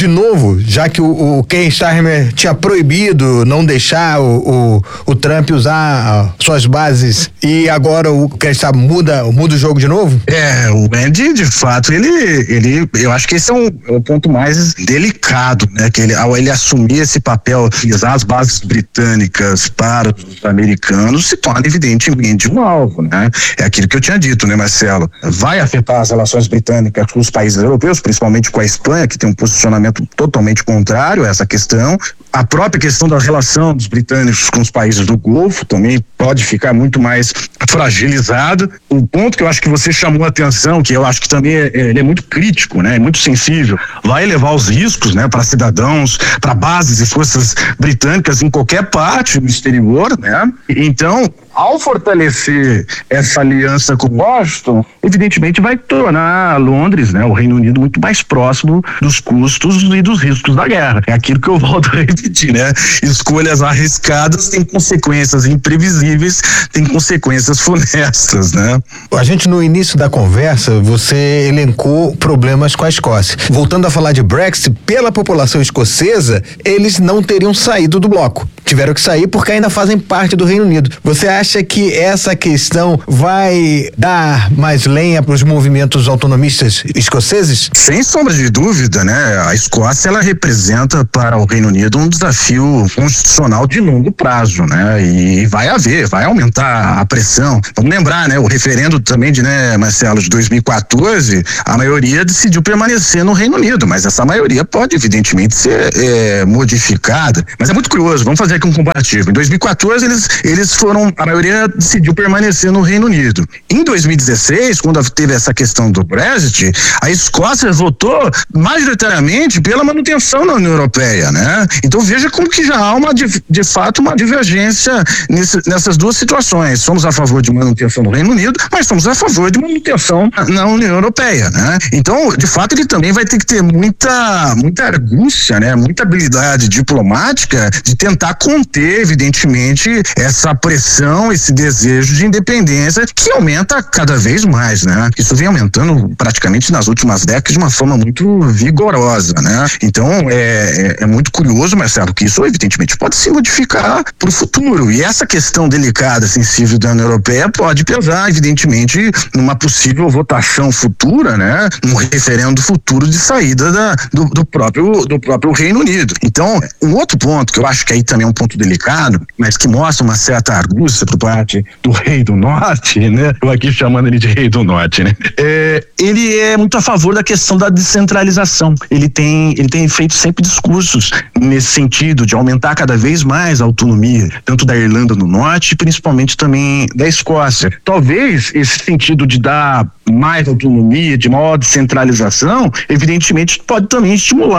Speaker 7: novo, já que o, o Keir Starmer tinha proibido não deixar o, o, o Trump usar uh, suas bases e agora o Keir Starmer muda, muda o jogo de novo?
Speaker 9: É, o Andy, de fato, ele, ele eu acho que esse é o, é o ponto mais delicado, né? Que ele, ao ele assumir esse papel, utilizar as bases britânicas para os americanos, se torna evidentemente um alvo, né? É aquilo que eu tinha dito, né, Marcelo? Vai afetar as relações britânicas com os países europeus, principalmente com a Espanha, que tem um posicionamento totalmente contrário a essa questão. A própria questão da relação dos britânicos com os países do Golfo também pode ficar muito mais fragilizado. O ponto que eu acho que você chamou a atenção, que eu acho que também é, ele é muito crítico, né, é muito sensível, vai levar os riscos, né, para cidadãos, para bases e forças britânicas em qualquer parte do exterior, né? Então, ao fortalecer essa aliança com Washington, evidentemente vai tornar Londres, né, o Reino Unido, muito mais próximo dos custos e dos riscos da guerra. É aquilo que eu volto a repetir, né? Escolhas arriscadas têm consequências imprevisíveis, têm consequências funestas, né?
Speaker 7: A gente, no início da conversa, você elencou problemas com a Escócia. Voltando a falar de Brexit, pela população escocesa, eles não teriam saído do bloco. Tiveram que sair porque ainda fazem parte do Reino Unido. Você acha que essa questão vai dar mais lenha para os movimentos autonomistas escoceses?
Speaker 9: Sem sombra de dúvida, né? A Escócia, ela representa para o Reino Unido um desafio constitucional de longo prazo, né? E vai haver, vai aumentar a pressão. Vamos lembrar, né? O referendo também de, né, Marcelo, de dois mil e quatorze, a maioria decidiu permanecer no Reino Unido, mas essa maioria pode evidentemente ser é, modificada. Mas é muito curioso, vamos fazer aqui um comparativo. Em dois mil e quatorze, eles, eles foram, a maioria decidiu permanecer no Reino Unido. Em dois mil e dezesseis, quando teve essa questão do Brexit, a Escócia votou majoritariamente pela manutenção na União Europeia, né? Então veja como que já há uma, de, de fato, uma divergência nesse, nessas duas situações. Somos a favor de manutenção no Reino Unido, mas somos a favor de manutenção na, na União Europeia, né? Então, de fato, ele também vai ter que ter muita, muita argúcia, né? Muita habilidade diplomática de tentar conter, evidentemente, essa pressão, esse desejo de independência que aumenta cada vez mais, né? Isso vem aumentando praticamente nas últimas décadas de uma forma muito vigorosa, né? Então, é, é, é muito curioso, Marcelo, que isso evidentemente pode se modificar para o futuro. E essa questão delicada, sensível da União Europeia pode pesar, evidentemente, numa possível votação futura, né? Num referendo futuro de saída da, do, do, próprio, do próprio Reino Unido. Então, um outro ponto que eu acho que aí também é um ponto delicado, mas que mostra uma certa argúcia por parte do Rei do Norte, né? Eu aqui chamando ele de Rei do Norte, né? É, ele é muito a favor da questão da descentralização. Ele tem, ele tem feito sempre discursos nesse sentido de aumentar cada vez mais a autonomia, tanto da Irlanda do Norte, principalmente também da Escócia. Talvez esse sentido de dar mais autonomia, de maior descentralização, evidentemente pode também estimular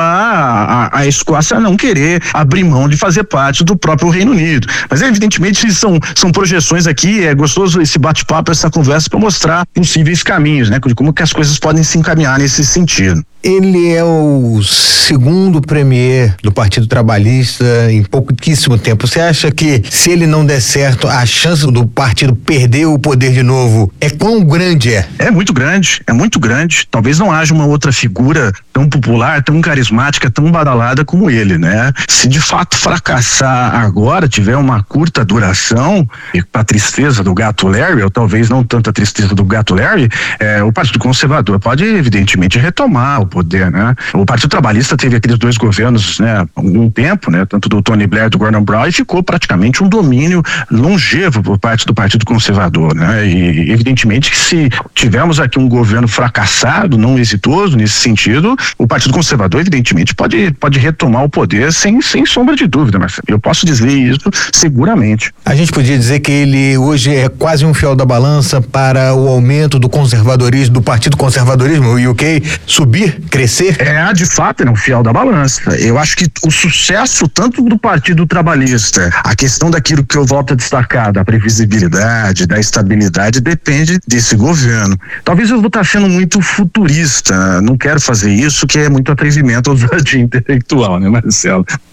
Speaker 9: a, a Escócia a não querer abrir mão de fazer parte do próprio Reino Unido. Mas evidentemente são, são projeções aqui, é gostoso esse bate-papo, essa conversa para mostrar possíveis caminhos, né? Como que as coisas podem se encaminhar nesse sentido.
Speaker 7: Ele é o segundo premier do Partido Trabalhista em pouquíssimo tempo. Você acha que, se ele não der certo, a chance do partido perder o poder de novo é quão grande é?
Speaker 9: É muito grande, é muito grande. Talvez não haja uma outra figura tão popular, tão carismática, tão badalada como ele, né? Se de fato fracassar agora, tiver uma curta duração, e para tristeza do gato Larry, ou talvez não tanta tristeza do gato Larry, é, o Partido Conservador pode evidentemente retomar o poder, né? O Partido Trabalhista teve aqueles dois governos, né, um tempo, né, tanto do Tony Blair e do Gordon Brown, e ficou praticamente um domínio longevo por parte do Partido Conservador, né? E evidentemente que se tivermos aqui um governo fracassado, não exitoso nesse sentido, o Partido Conservador evidentemente pode pode retomar o poder sem sem sombra de dúvida, mas eu posso dizer isso seguramente.
Speaker 7: A gente podia dizer que ele hoje é quase um fiel da balança para o aumento do conservadorismo, do Partido Conservadorismo, o U K, subir, crescer?
Speaker 9: É, de fato, é um fiel da balança. Eu acho que o sucesso tanto do Partido Trabalhista, a questão daquilo que eu volto a destacar, da previsibilidade, da estabilidade, depende desse governo. Talvez eu vou estar sendo muito futurista, não quero fazer isso, que é muito atrevimento ao jardim intelectual, né, Marcelo?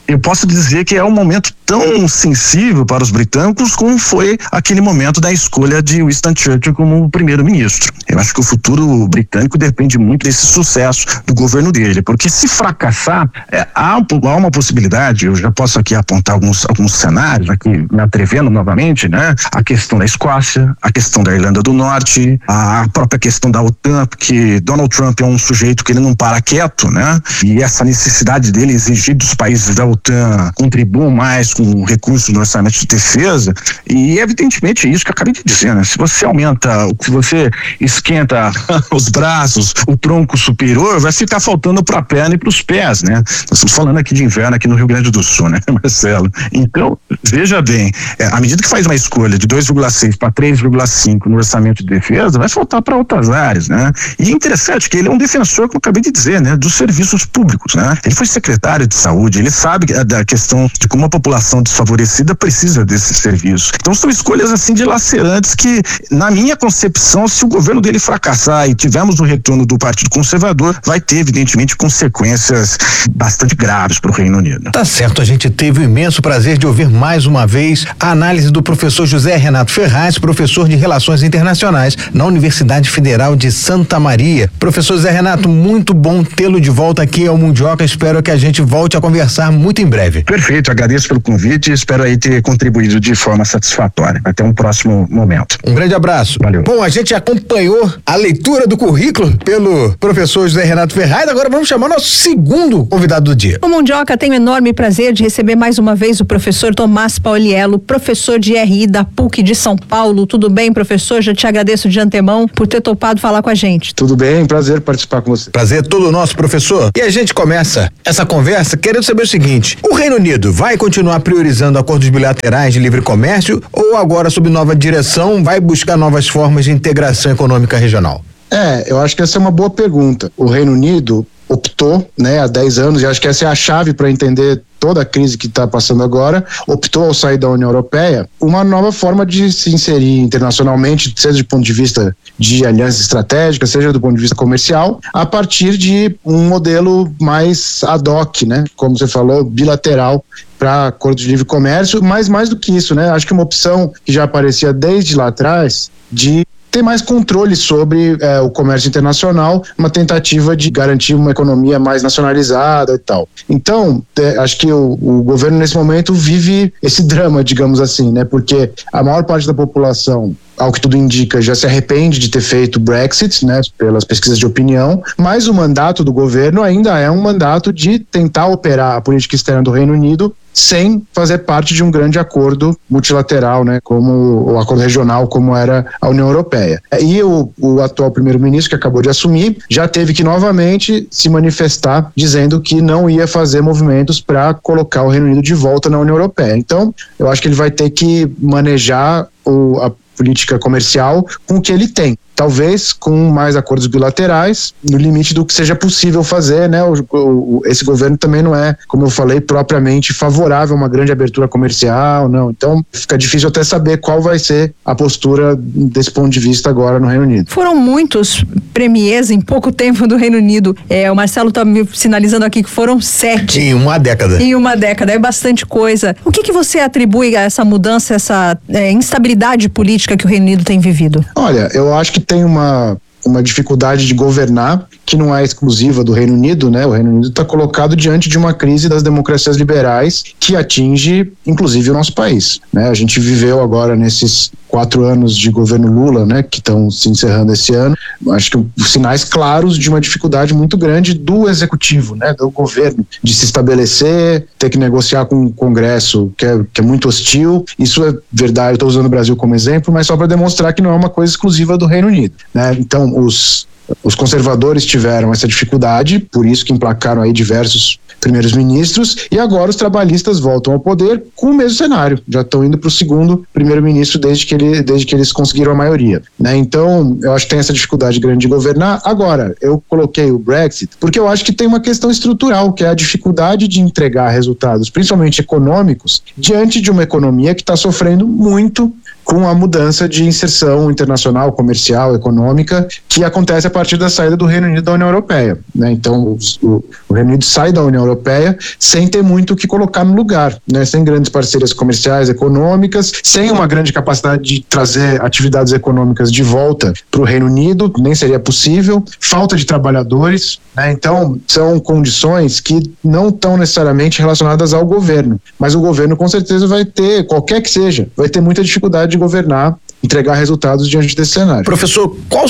Speaker 9: eu posso dizer que é um momento tão sensível para os britânicos como foi aquele momento da escolha de Winston Churchill como primeiro-ministro. Eu acho que o futuro britânico depende muito desse sucesso do governo dele, porque se fracassar, é, há, há uma possibilidade, eu já posso aqui apontar alguns, alguns cenários, aqui me atrevendo novamente, né? A questão da Escócia, a questão da Irlanda do Norte, a própria questão da OTAN, porque Donald Trump é um sujeito que ele não para quieto, né? E essa necessidade dele exigir dos países da OTAN contribuam mais com recursos no orçamento de defesa, e evidentemente é isso que eu acabei de dizer, né? Se você aumenta, se você esquenta os braços, o tronco superior, vai ficar faltando para a perna e para os pés, né? Nós estamos falando aqui de inverno aqui no Rio Grande do Sul, né, Marcelo? Então, veja bem, é, à medida que faz uma escolha de dois vírgula seis para três vírgula cinco no orçamento de defesa, vai faltar para outras áreas, né? E é interessante que ele é um defensor, como eu acabei de dizer, né, dos serviços públicos, né? Ele foi secretário de saúde, ele sabe da questão de como a população desfavorecida precisa desses serviços. Então são escolhas assim dilacerantes que, na minha concepção, se o governo dele fracassar e tivermos o retorno do Partido Conservador, vai ter evidentemente consequências bastante graves para o Reino Unido.
Speaker 7: Tá certo, a gente teve o imenso prazer de ouvir mais uma vez a análise do professor José Renato Ferraz, professor de Relações Internacionais na Universidade Federal de Santa Maria. Professor José Renato, muito bom tê-lo de volta aqui ao Mundioca, espero que a gente volte a conversar muito em breve.
Speaker 9: Perfeito, agradeço pelo convite e espero aí ter contribuído de forma satisfatória. Até um próximo momento.
Speaker 7: Um grande abraço.
Speaker 9: Valeu.
Speaker 7: Bom, a gente acompanhou a leitura do currículo pelo professor José Renato Ferraz, agora vamos chamar nosso segundo convidado do dia.
Speaker 8: O Mundioca tem o enorme prazer de receber mais uma vez o professor Tomás Pauliello, professor de R I da P U C de São Paulo. Tudo bem, professor? Já te agradeço de antemão por ter topado falar com a gente.
Speaker 10: Tudo bem, prazer participar com você.
Speaker 7: Prazer todo nosso, professor. E a gente começa essa conversa querendo saber o seguinte: o Reino Unido vai continuar priorizando acordos bilaterais de livre comércio ou agora, sob nova direção, vai buscar novas formas de integração econômica regional?
Speaker 10: É, eu acho que essa é uma boa pergunta. O Reino Unido optou, né, há dez anos, e acho que essa é a chave para entender toda a crise que está passando agora, optou ao sair da União Europeia, uma nova forma de se inserir internacionalmente, seja do ponto de vista de aliança estratégica, seja do ponto de vista comercial, a partir de um modelo mais ad hoc, né, como você falou, bilateral, para acordo de livre comércio, mas mais do que isso, né, acho que uma opção que já aparecia desde lá atrás, de ter mais controle sobre é, o comércio internacional, uma tentativa de garantir uma economia mais nacionalizada e tal. Então, é, acho que o, o governo nesse momento vive esse drama, digamos assim, né? Porque a maior parte da população, ao que tudo indica, já se arrepende de ter feito o Brexit, né, pelas pesquisas de opinião, mas o mandato do governo ainda é um mandato de tentar operar a política externa do Reino Unido sem fazer parte de um grande acordo multilateral, né, como o acordo regional, como era a União Europeia. E o, o atual primeiro-ministro, que acabou de assumir, já teve que novamente se manifestar dizendo que não ia fazer movimentos para colocar o Reino Unido de volta na União Europeia. Então, eu acho que ele vai ter que manejar o, a política comercial com o que ele tem. Talvez com mais acordos bilaterais, no limite do que seja possível fazer, né? O, o, esse governo também não é, como eu falei, propriamente favorável a uma grande abertura comercial, não. Então fica difícil até saber qual vai ser a postura desse ponto de vista agora no Reino Unido.
Speaker 8: Foram muitos premiers em pouco tempo do Reino Unido. É, o Marcelo está me sinalizando aqui que foram sete.
Speaker 7: Em uma década.
Speaker 8: Em uma década, é bastante coisa. O que que você atribui a essa mudança, essa é, instabilidade política que o Reino Unido tem vivido?
Speaker 10: Olha, eu acho que tem uma, uma dificuldade de governar que não é exclusiva do Reino Unido, né? O Reino Unido está colocado diante de uma crise das democracias liberais que atinge, inclusive, o nosso país, né? A gente viveu agora nesses quatro anos de governo Lula, né, que estão se encerrando esse ano, acho que sinais claros de uma dificuldade muito grande do executivo, né, do governo, de se estabelecer, ter que negociar com o Congresso, que é, que é muito hostil. Isso é verdade, estou usando o Brasil como exemplo, mas só para demonstrar que não é uma coisa exclusiva do Reino Unido, né? Então, os Os conservadores tiveram essa dificuldade, por isso que emplacaram aí diversos primeiros ministros, e agora os trabalhistas voltam ao poder com o mesmo cenário, já estão indo para o segundo primeiro-ministro desde que, ele, desde que eles conseguiram a maioria, né? Então, eu acho que tem essa dificuldade grande de governar. Agora, eu coloquei o Brexit porque eu acho que tem uma questão estrutural, que é a dificuldade de entregar resultados, principalmente econômicos, diante de uma economia que está sofrendo muito com a mudança de inserção internacional, comercial, econômica, que acontece a partir da saída do Reino Unido da União Europeia, né? Então, o, o Reino Unido sai da União Europeia sem ter muito o que colocar no lugar, né? Sem grandes parcerias comerciais, econômicas, sem uma grande capacidade de trazer atividades econômicas de volta para o Reino Unido, nem seria possível, falta de trabalhadores, né? Então, são condições que não estão necessariamente relacionadas ao governo, mas o governo com certeza vai ter, qualquer que seja, vai ter muita dificuldade de governar, entregar resultados diante desse cenário.
Speaker 7: Professor, qual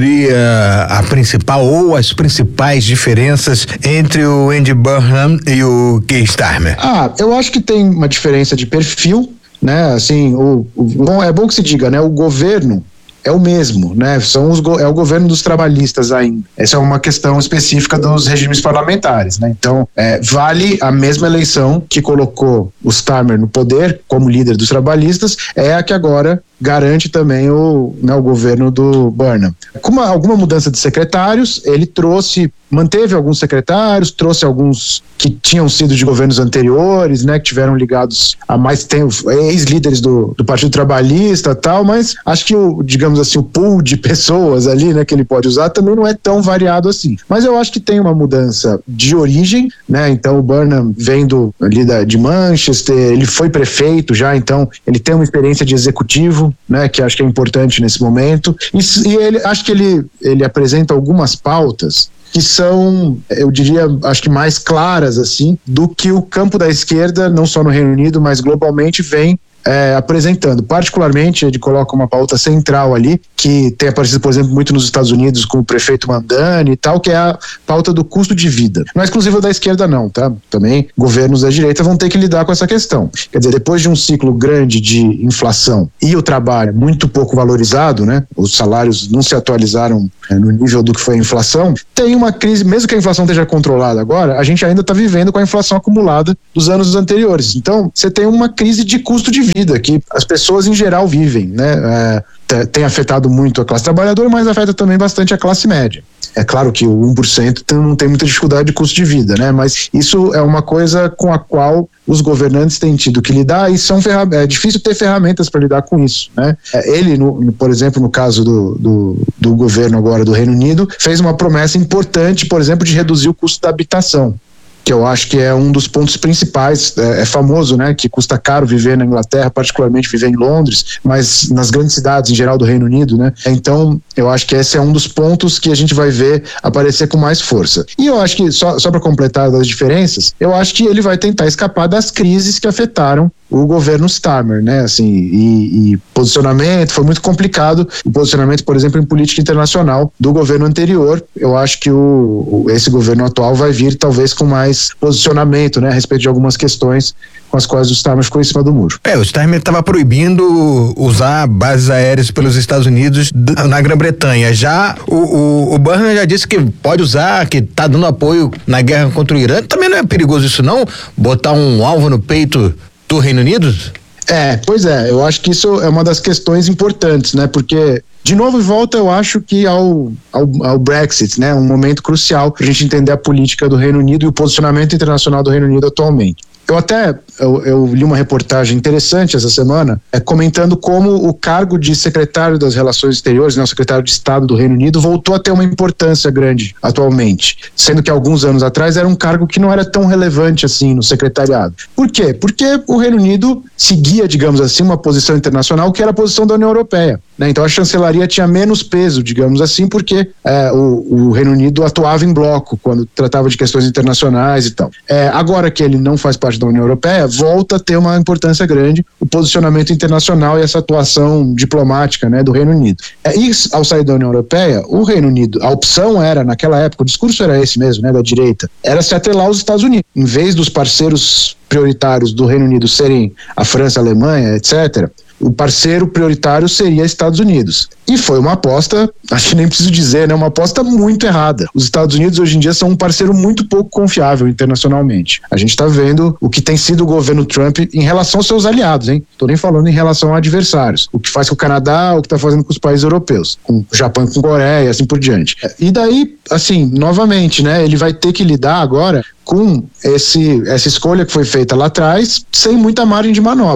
Speaker 7: seria a principal ou as principais diferenças entre o Andy Burnham e o Keir Starmer?
Speaker 10: Ah, eu acho que tem uma diferença de perfil, né? Assim, o, o bom, é bom que se diga, né? O governo é o mesmo, né? São os, é o governo dos trabalhistas ainda. Essa é uma questão específica dos regimes parlamentares, né? Então, é, vale a mesma eleição que colocou o Starmer no poder como líder dos trabalhistas, é a que agora garante também o, né, o governo do Burnham. Com uma, alguma mudança de secretários, ele trouxe, manteve alguns secretários, trouxe alguns que tinham sido de governos anteriores, né, que tiveram ligados a mais tempo, ex-líderes do, do Partido Trabalhista e tal, mas acho que o, digamos assim, o pool de pessoas ali, né, que ele pode usar também não é tão variado assim. Mas eu acho que tem uma mudança de origem, né, então o Burnham vem do, ali da, de Manchester, ele foi prefeito já, então ele tem uma experiência de executivo, né, que acho que é importante nesse momento, e, e ele, acho que ele, ele apresenta algumas pautas que são, eu diria, acho que mais claras, assim, do que o campo da esquerda, não só no Reino Unido, mas globalmente, vem É, apresentando. Particularmente, ele coloca uma pauta central ali, que tem aparecido, por exemplo, muito nos Estados Unidos com o prefeito Mandani e tal, que é a pauta do custo de vida. Não é exclusiva da esquerda não, tá? Também governos da direita vão ter que lidar com essa questão. Quer dizer, depois de um ciclo grande de inflação e o trabalho muito pouco valorizado, né? Os salários não se atualizaram é, no nível do que foi a inflação, tem uma crise, mesmo que a inflação esteja controlada agora, a gente ainda está vivendo com a inflação acumulada dos anos anteriores. Então, você tem uma crise de custo de vida vida que as pessoas em geral vivem, né? É, tem afetado muito a classe trabalhadora, mas afeta também bastante a classe média. É claro que o um por cento não tem muita dificuldade de custo de vida, né? Mas isso é uma coisa com a qual os governantes têm tido que lidar e são ferram- é difícil ter ferramentas para lidar com isso, né? Ele, no, por exemplo, no caso do, do, do governo agora do Reino Unido, fez uma promessa importante, por exemplo, de reduzir o custo da habitação, que eu acho que é um dos pontos principais, é, é famoso, né, que custa caro viver na Inglaterra, particularmente viver em Londres, mas nas grandes cidades em geral do Reino Unido, né, então eu acho que esse é um dos pontos que a gente vai ver aparecer com mais força. E eu acho que, só, só para completar das diferenças, eu acho que ele vai tentar escapar das crises que afetaram o governo Starmer, né, assim, e, e posicionamento, foi muito complicado o posicionamento, por exemplo, em política internacional do governo anterior. Eu acho que o, o, esse governo atual vai vir talvez com mais posicionamento, né, a respeito de algumas questões com as quais o Starmer ficou em cima do muro.
Speaker 7: É, o Starmer estava proibindo usar bases aéreas pelos Estados Unidos na Grã-Bretanha. Já o, o, o Burnham já disse que pode usar, que está dando apoio na guerra contra o Irã. Também não é perigoso isso não? Botar um alvo no peito do Reino Unido?
Speaker 10: É, pois é, eu acho que isso é uma das questões importantes, né, porque de novo e volta eu acho que ao, ao, ao Brexit, né, um momento crucial para a gente entender a política do Reino Unido e o posicionamento internacional do Reino Unido atualmente. Eu até, eu, eu li uma reportagem interessante essa semana, é, comentando como o cargo de secretário das Relações Exteriores, né, o secretário de Estado do Reino Unido, voltou a ter uma importância grande atualmente, sendo que alguns anos atrás era um cargo que não era tão relevante assim no secretariado. Por quê? Porque o Reino Unido seguia, digamos assim, uma posição internacional que era a posição da União Europeia, né? Então a chancelaria tinha menos peso, digamos assim, porque é, o, o Reino Unido atuava em bloco quando tratava de questões internacionais e tal. É, agora que ele não faz parte da União Europeia, volta a ter uma importância grande o posicionamento internacional e essa atuação diplomática, né, do Reino Unido. É, e ao sair da União Europeia, o Reino Unido, a opção era, naquela época, o discurso era esse mesmo, né, da direita, era se atrelar aos Estados Unidos. Em vez dos parceiros prioritários do Reino Unido serem a França, a Alemanha, etcétera, o parceiro prioritário seria Estados Unidos. E foi uma aposta, acho que nem preciso dizer, né, uma aposta muito errada. Os Estados Unidos hoje em dia são um parceiro muito pouco confiável internacionalmente. A gente está vendo o que tem sido o governo Trump em relação aos seus aliados, hein? Tô nem falando em relação a adversários. O que faz com o Canadá, o que está fazendo com os países europeus, com o Japão, com a Coreia, assim por diante. E daí, assim, novamente, né, ele vai ter que lidar agora com esse, essa escolha que foi feita lá atrás, sem muita margem de manobra.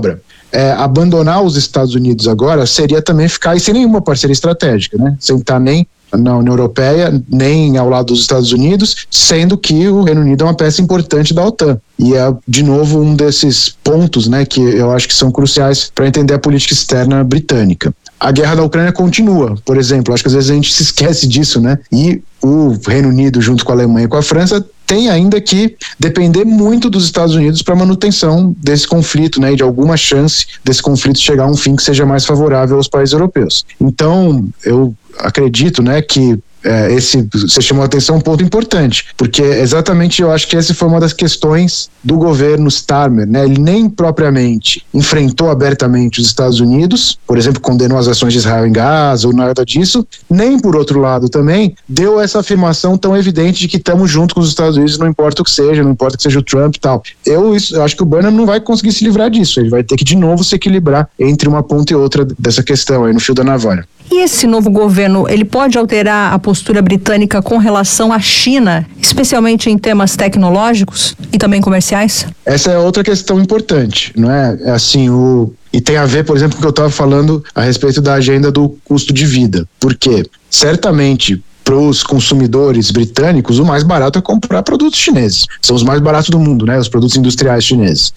Speaker 10: é, abandonar os Estados Unidos agora seria também ficar sem nenhuma parceria estratégica, né? Sem estar nem na União Europeia, nem ao lado dos Estados Unidos, sendo que o Reino Unido é uma peça importante da OTAN. E é, de novo, um desses pontos, né, que eu acho que são cruciais para entender a política externa britânica. A guerra da Ucrânia continua, por exemplo, acho que às vezes a gente se esquece disso, né? E o Reino Unido, junto com a Alemanha e com a França, tem ainda que depender muito dos Estados Unidos para a manutenção desse conflito, né, e de alguma chance desse conflito chegar a um fim que seja mais favorável aos países europeus. Então, eu acredito, né, que é, esse, você chamou a atenção, um ponto importante, porque exatamente eu acho que essa foi uma das questões do governo Starmer, né? Ele nem propriamente enfrentou abertamente os Estados Unidos, por exemplo, condenou as ações de Israel em Gaza ou nada disso, nem por outro lado também deu essa afirmação tão evidente de que estamos junto com os Estados Unidos, não importa o que seja, não importa que seja o Trump e tal. Eu, isso, eu acho que o Burnham não vai conseguir se livrar disso, ele vai ter que de novo se equilibrar entre uma ponta e outra dessa questão aí no fio da navalha.
Speaker 8: E esse novo governo, ele pode alterar a postura britânica com relação à China, especialmente em temas tecnológicos e também comerciais?
Speaker 10: Essa é outra questão importante, não é? É assim, o... E tem a ver, por exemplo, com o que eu estava falando a respeito da agenda do custo de vida. Porque, certamente, para os consumidores britânicos, o mais barato é comprar produtos chineses. São os mais baratos do mundo, né? Os produtos industriais chineses.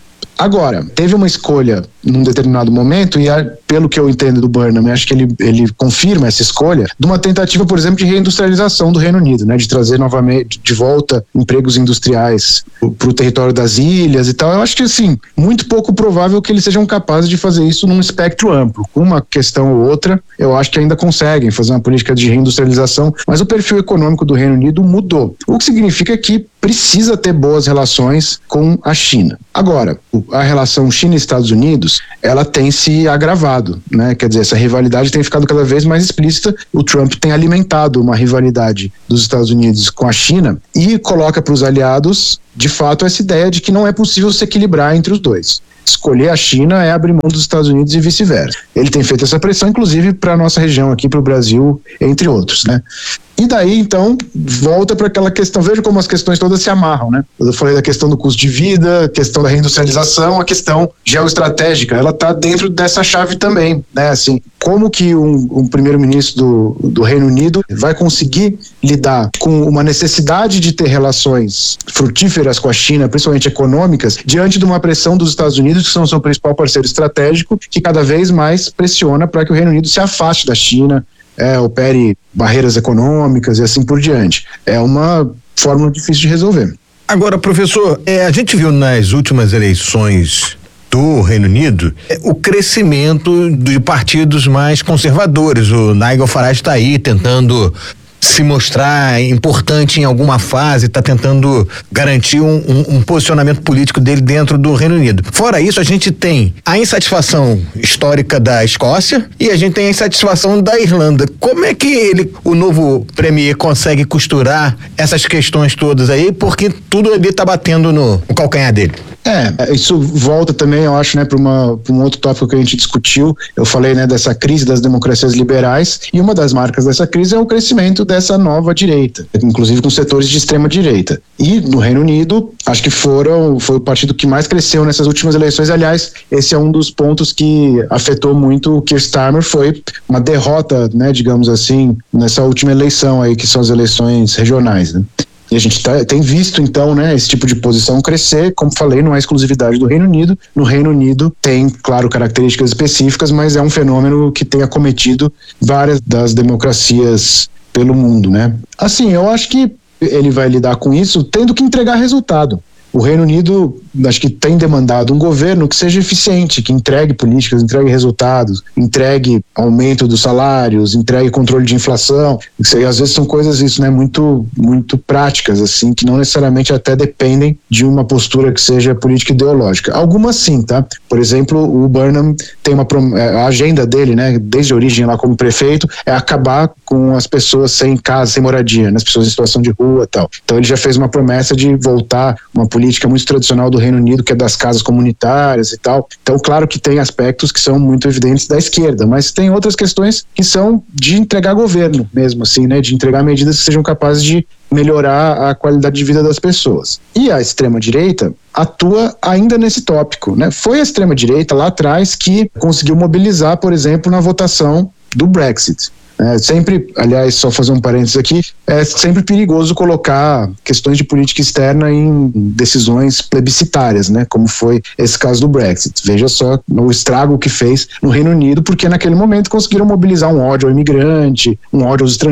Speaker 10: Agora, teve uma escolha num determinado momento, e a, pelo que eu entendo do Burnham, acho que ele, ele confirma essa escolha, de uma tentativa, por exemplo, de reindustrialização do Reino Unido, né, de trazer novamente de volta empregos industriais para o território das ilhas e tal. Eu acho que, assim, muito pouco provável que eles sejam capazes de fazer isso num espectro amplo. Uma questão ou outra, eu acho que ainda conseguem fazer uma política de reindustrialização, mas o perfil econômico do Reino Unido mudou, o que significa que precisa ter boas relações com a China. Agora, a relação China e Estados Unidos, ela tem se agravado, né? Quer dizer, essa rivalidade tem ficado cada vez mais explícita. O Trump tem alimentado uma rivalidade dos Estados Unidos com a China e coloca para os aliados, de fato, essa ideia de que não é possível se equilibrar entre os dois. Escolher a China é abrir mão dos Estados Unidos e vice-versa. Ele tem feito essa pressão, inclusive, para a nossa região aqui, para o Brasil, entre outros, né? E daí, então, volta para aquela questão, veja como as questões todas se amarram, né? Eu falei da questão do custo de vida, a questão da reindustrialização, a questão geoestratégica, ela está dentro dessa chave também, né? Assim, como que um, um primeiro-ministro do, do Reino Unido vai conseguir lidar com uma necessidade de ter relações frutíferas com a China, principalmente econômicas, diante de uma pressão dos Estados Unidos, que são o seu principal parceiro estratégico, que cada vez mais pressiona para que o Reino Unido se afaste da China, É, opere barreiras econômicas e assim por diante. É uma fórmula difícil de resolver.
Speaker 7: Agora, professor, é, a gente viu nas últimas eleições do Reino Unido é, o crescimento de partidos mais conservadores. O Nigel Farage está aí tentando se mostrar importante em alguma fase, está tentando garantir um, um, um posicionamento político dele dentro do Reino Unido. Fora isso, a gente tem a insatisfação histórica da Escócia e a gente tem a insatisfação da Irlanda. Como é que ele, o novo premier, consegue costurar essas questões todas aí, porque tudo ali está batendo no, no calcanhar dele?
Speaker 10: É, isso volta também, eu acho, né, para um outro tópico que a gente discutiu. Eu falei, né, dessa crise das democracias liberais, e uma das marcas dessa crise é o crescimento dessa nova direita, inclusive com setores de extrema direita. E no Reino Unido, acho que foram, foi o partido que mais cresceu nessas últimas eleições. Aliás, esse é um dos pontos que afetou muito o Keir Starmer, foi uma derrota, né, digamos assim, nessa última eleição aí, que são as eleições regionais, né? E a gente tá, tem visto, então, né, esse tipo de posição crescer. Como falei, não é exclusividade do Reino Unido. No Reino Unido tem, claro, características específicas, mas é um fenômeno que tem acometido várias das democracias pelo mundo, né? Assim, eu acho que ele vai lidar com isso tendo que entregar resultado. O Reino Unido, acho que tem demandado um governo que seja eficiente, que entregue políticas, entregue resultados, entregue aumento dos salários, entregue controle de inflação. Isso aí, às vezes são coisas isso, né, muito, muito práticas, assim, que não necessariamente até dependem de uma postura que seja política ideológica. Algumas sim, tá? Por exemplo, o Burnham tem uma a agenda dele, né, desde a origem lá como prefeito, é acabar com as pessoas sem casa, sem moradia, né, as pessoas em situação de rua e tal. Então ele já fez uma promessa de voltar uma política muito tradicional do Reino Unido, que é das casas comunitárias e tal. Então, claro que tem aspectos que são muito evidentes da esquerda, mas tem outras questões que são de entregar governo mesmo, assim, né? De entregar medidas que sejam capazes de melhorar a qualidade de vida das pessoas. E a extrema-direita atua ainda nesse tópico, né? Foi a extrema-direita lá atrás que conseguiu mobilizar, por exemplo, na votação do Brexit. É sempre, aliás, só fazer um parênteses aqui, é sempre perigoso colocar questões de política externa em decisões plebiscitárias, né? Como foi esse caso do Brexit. Veja só o estrago que fez no Reino Unido, porque naquele momento conseguiram mobilizar um ódio ao imigrante, um ódio aos estrangeiros,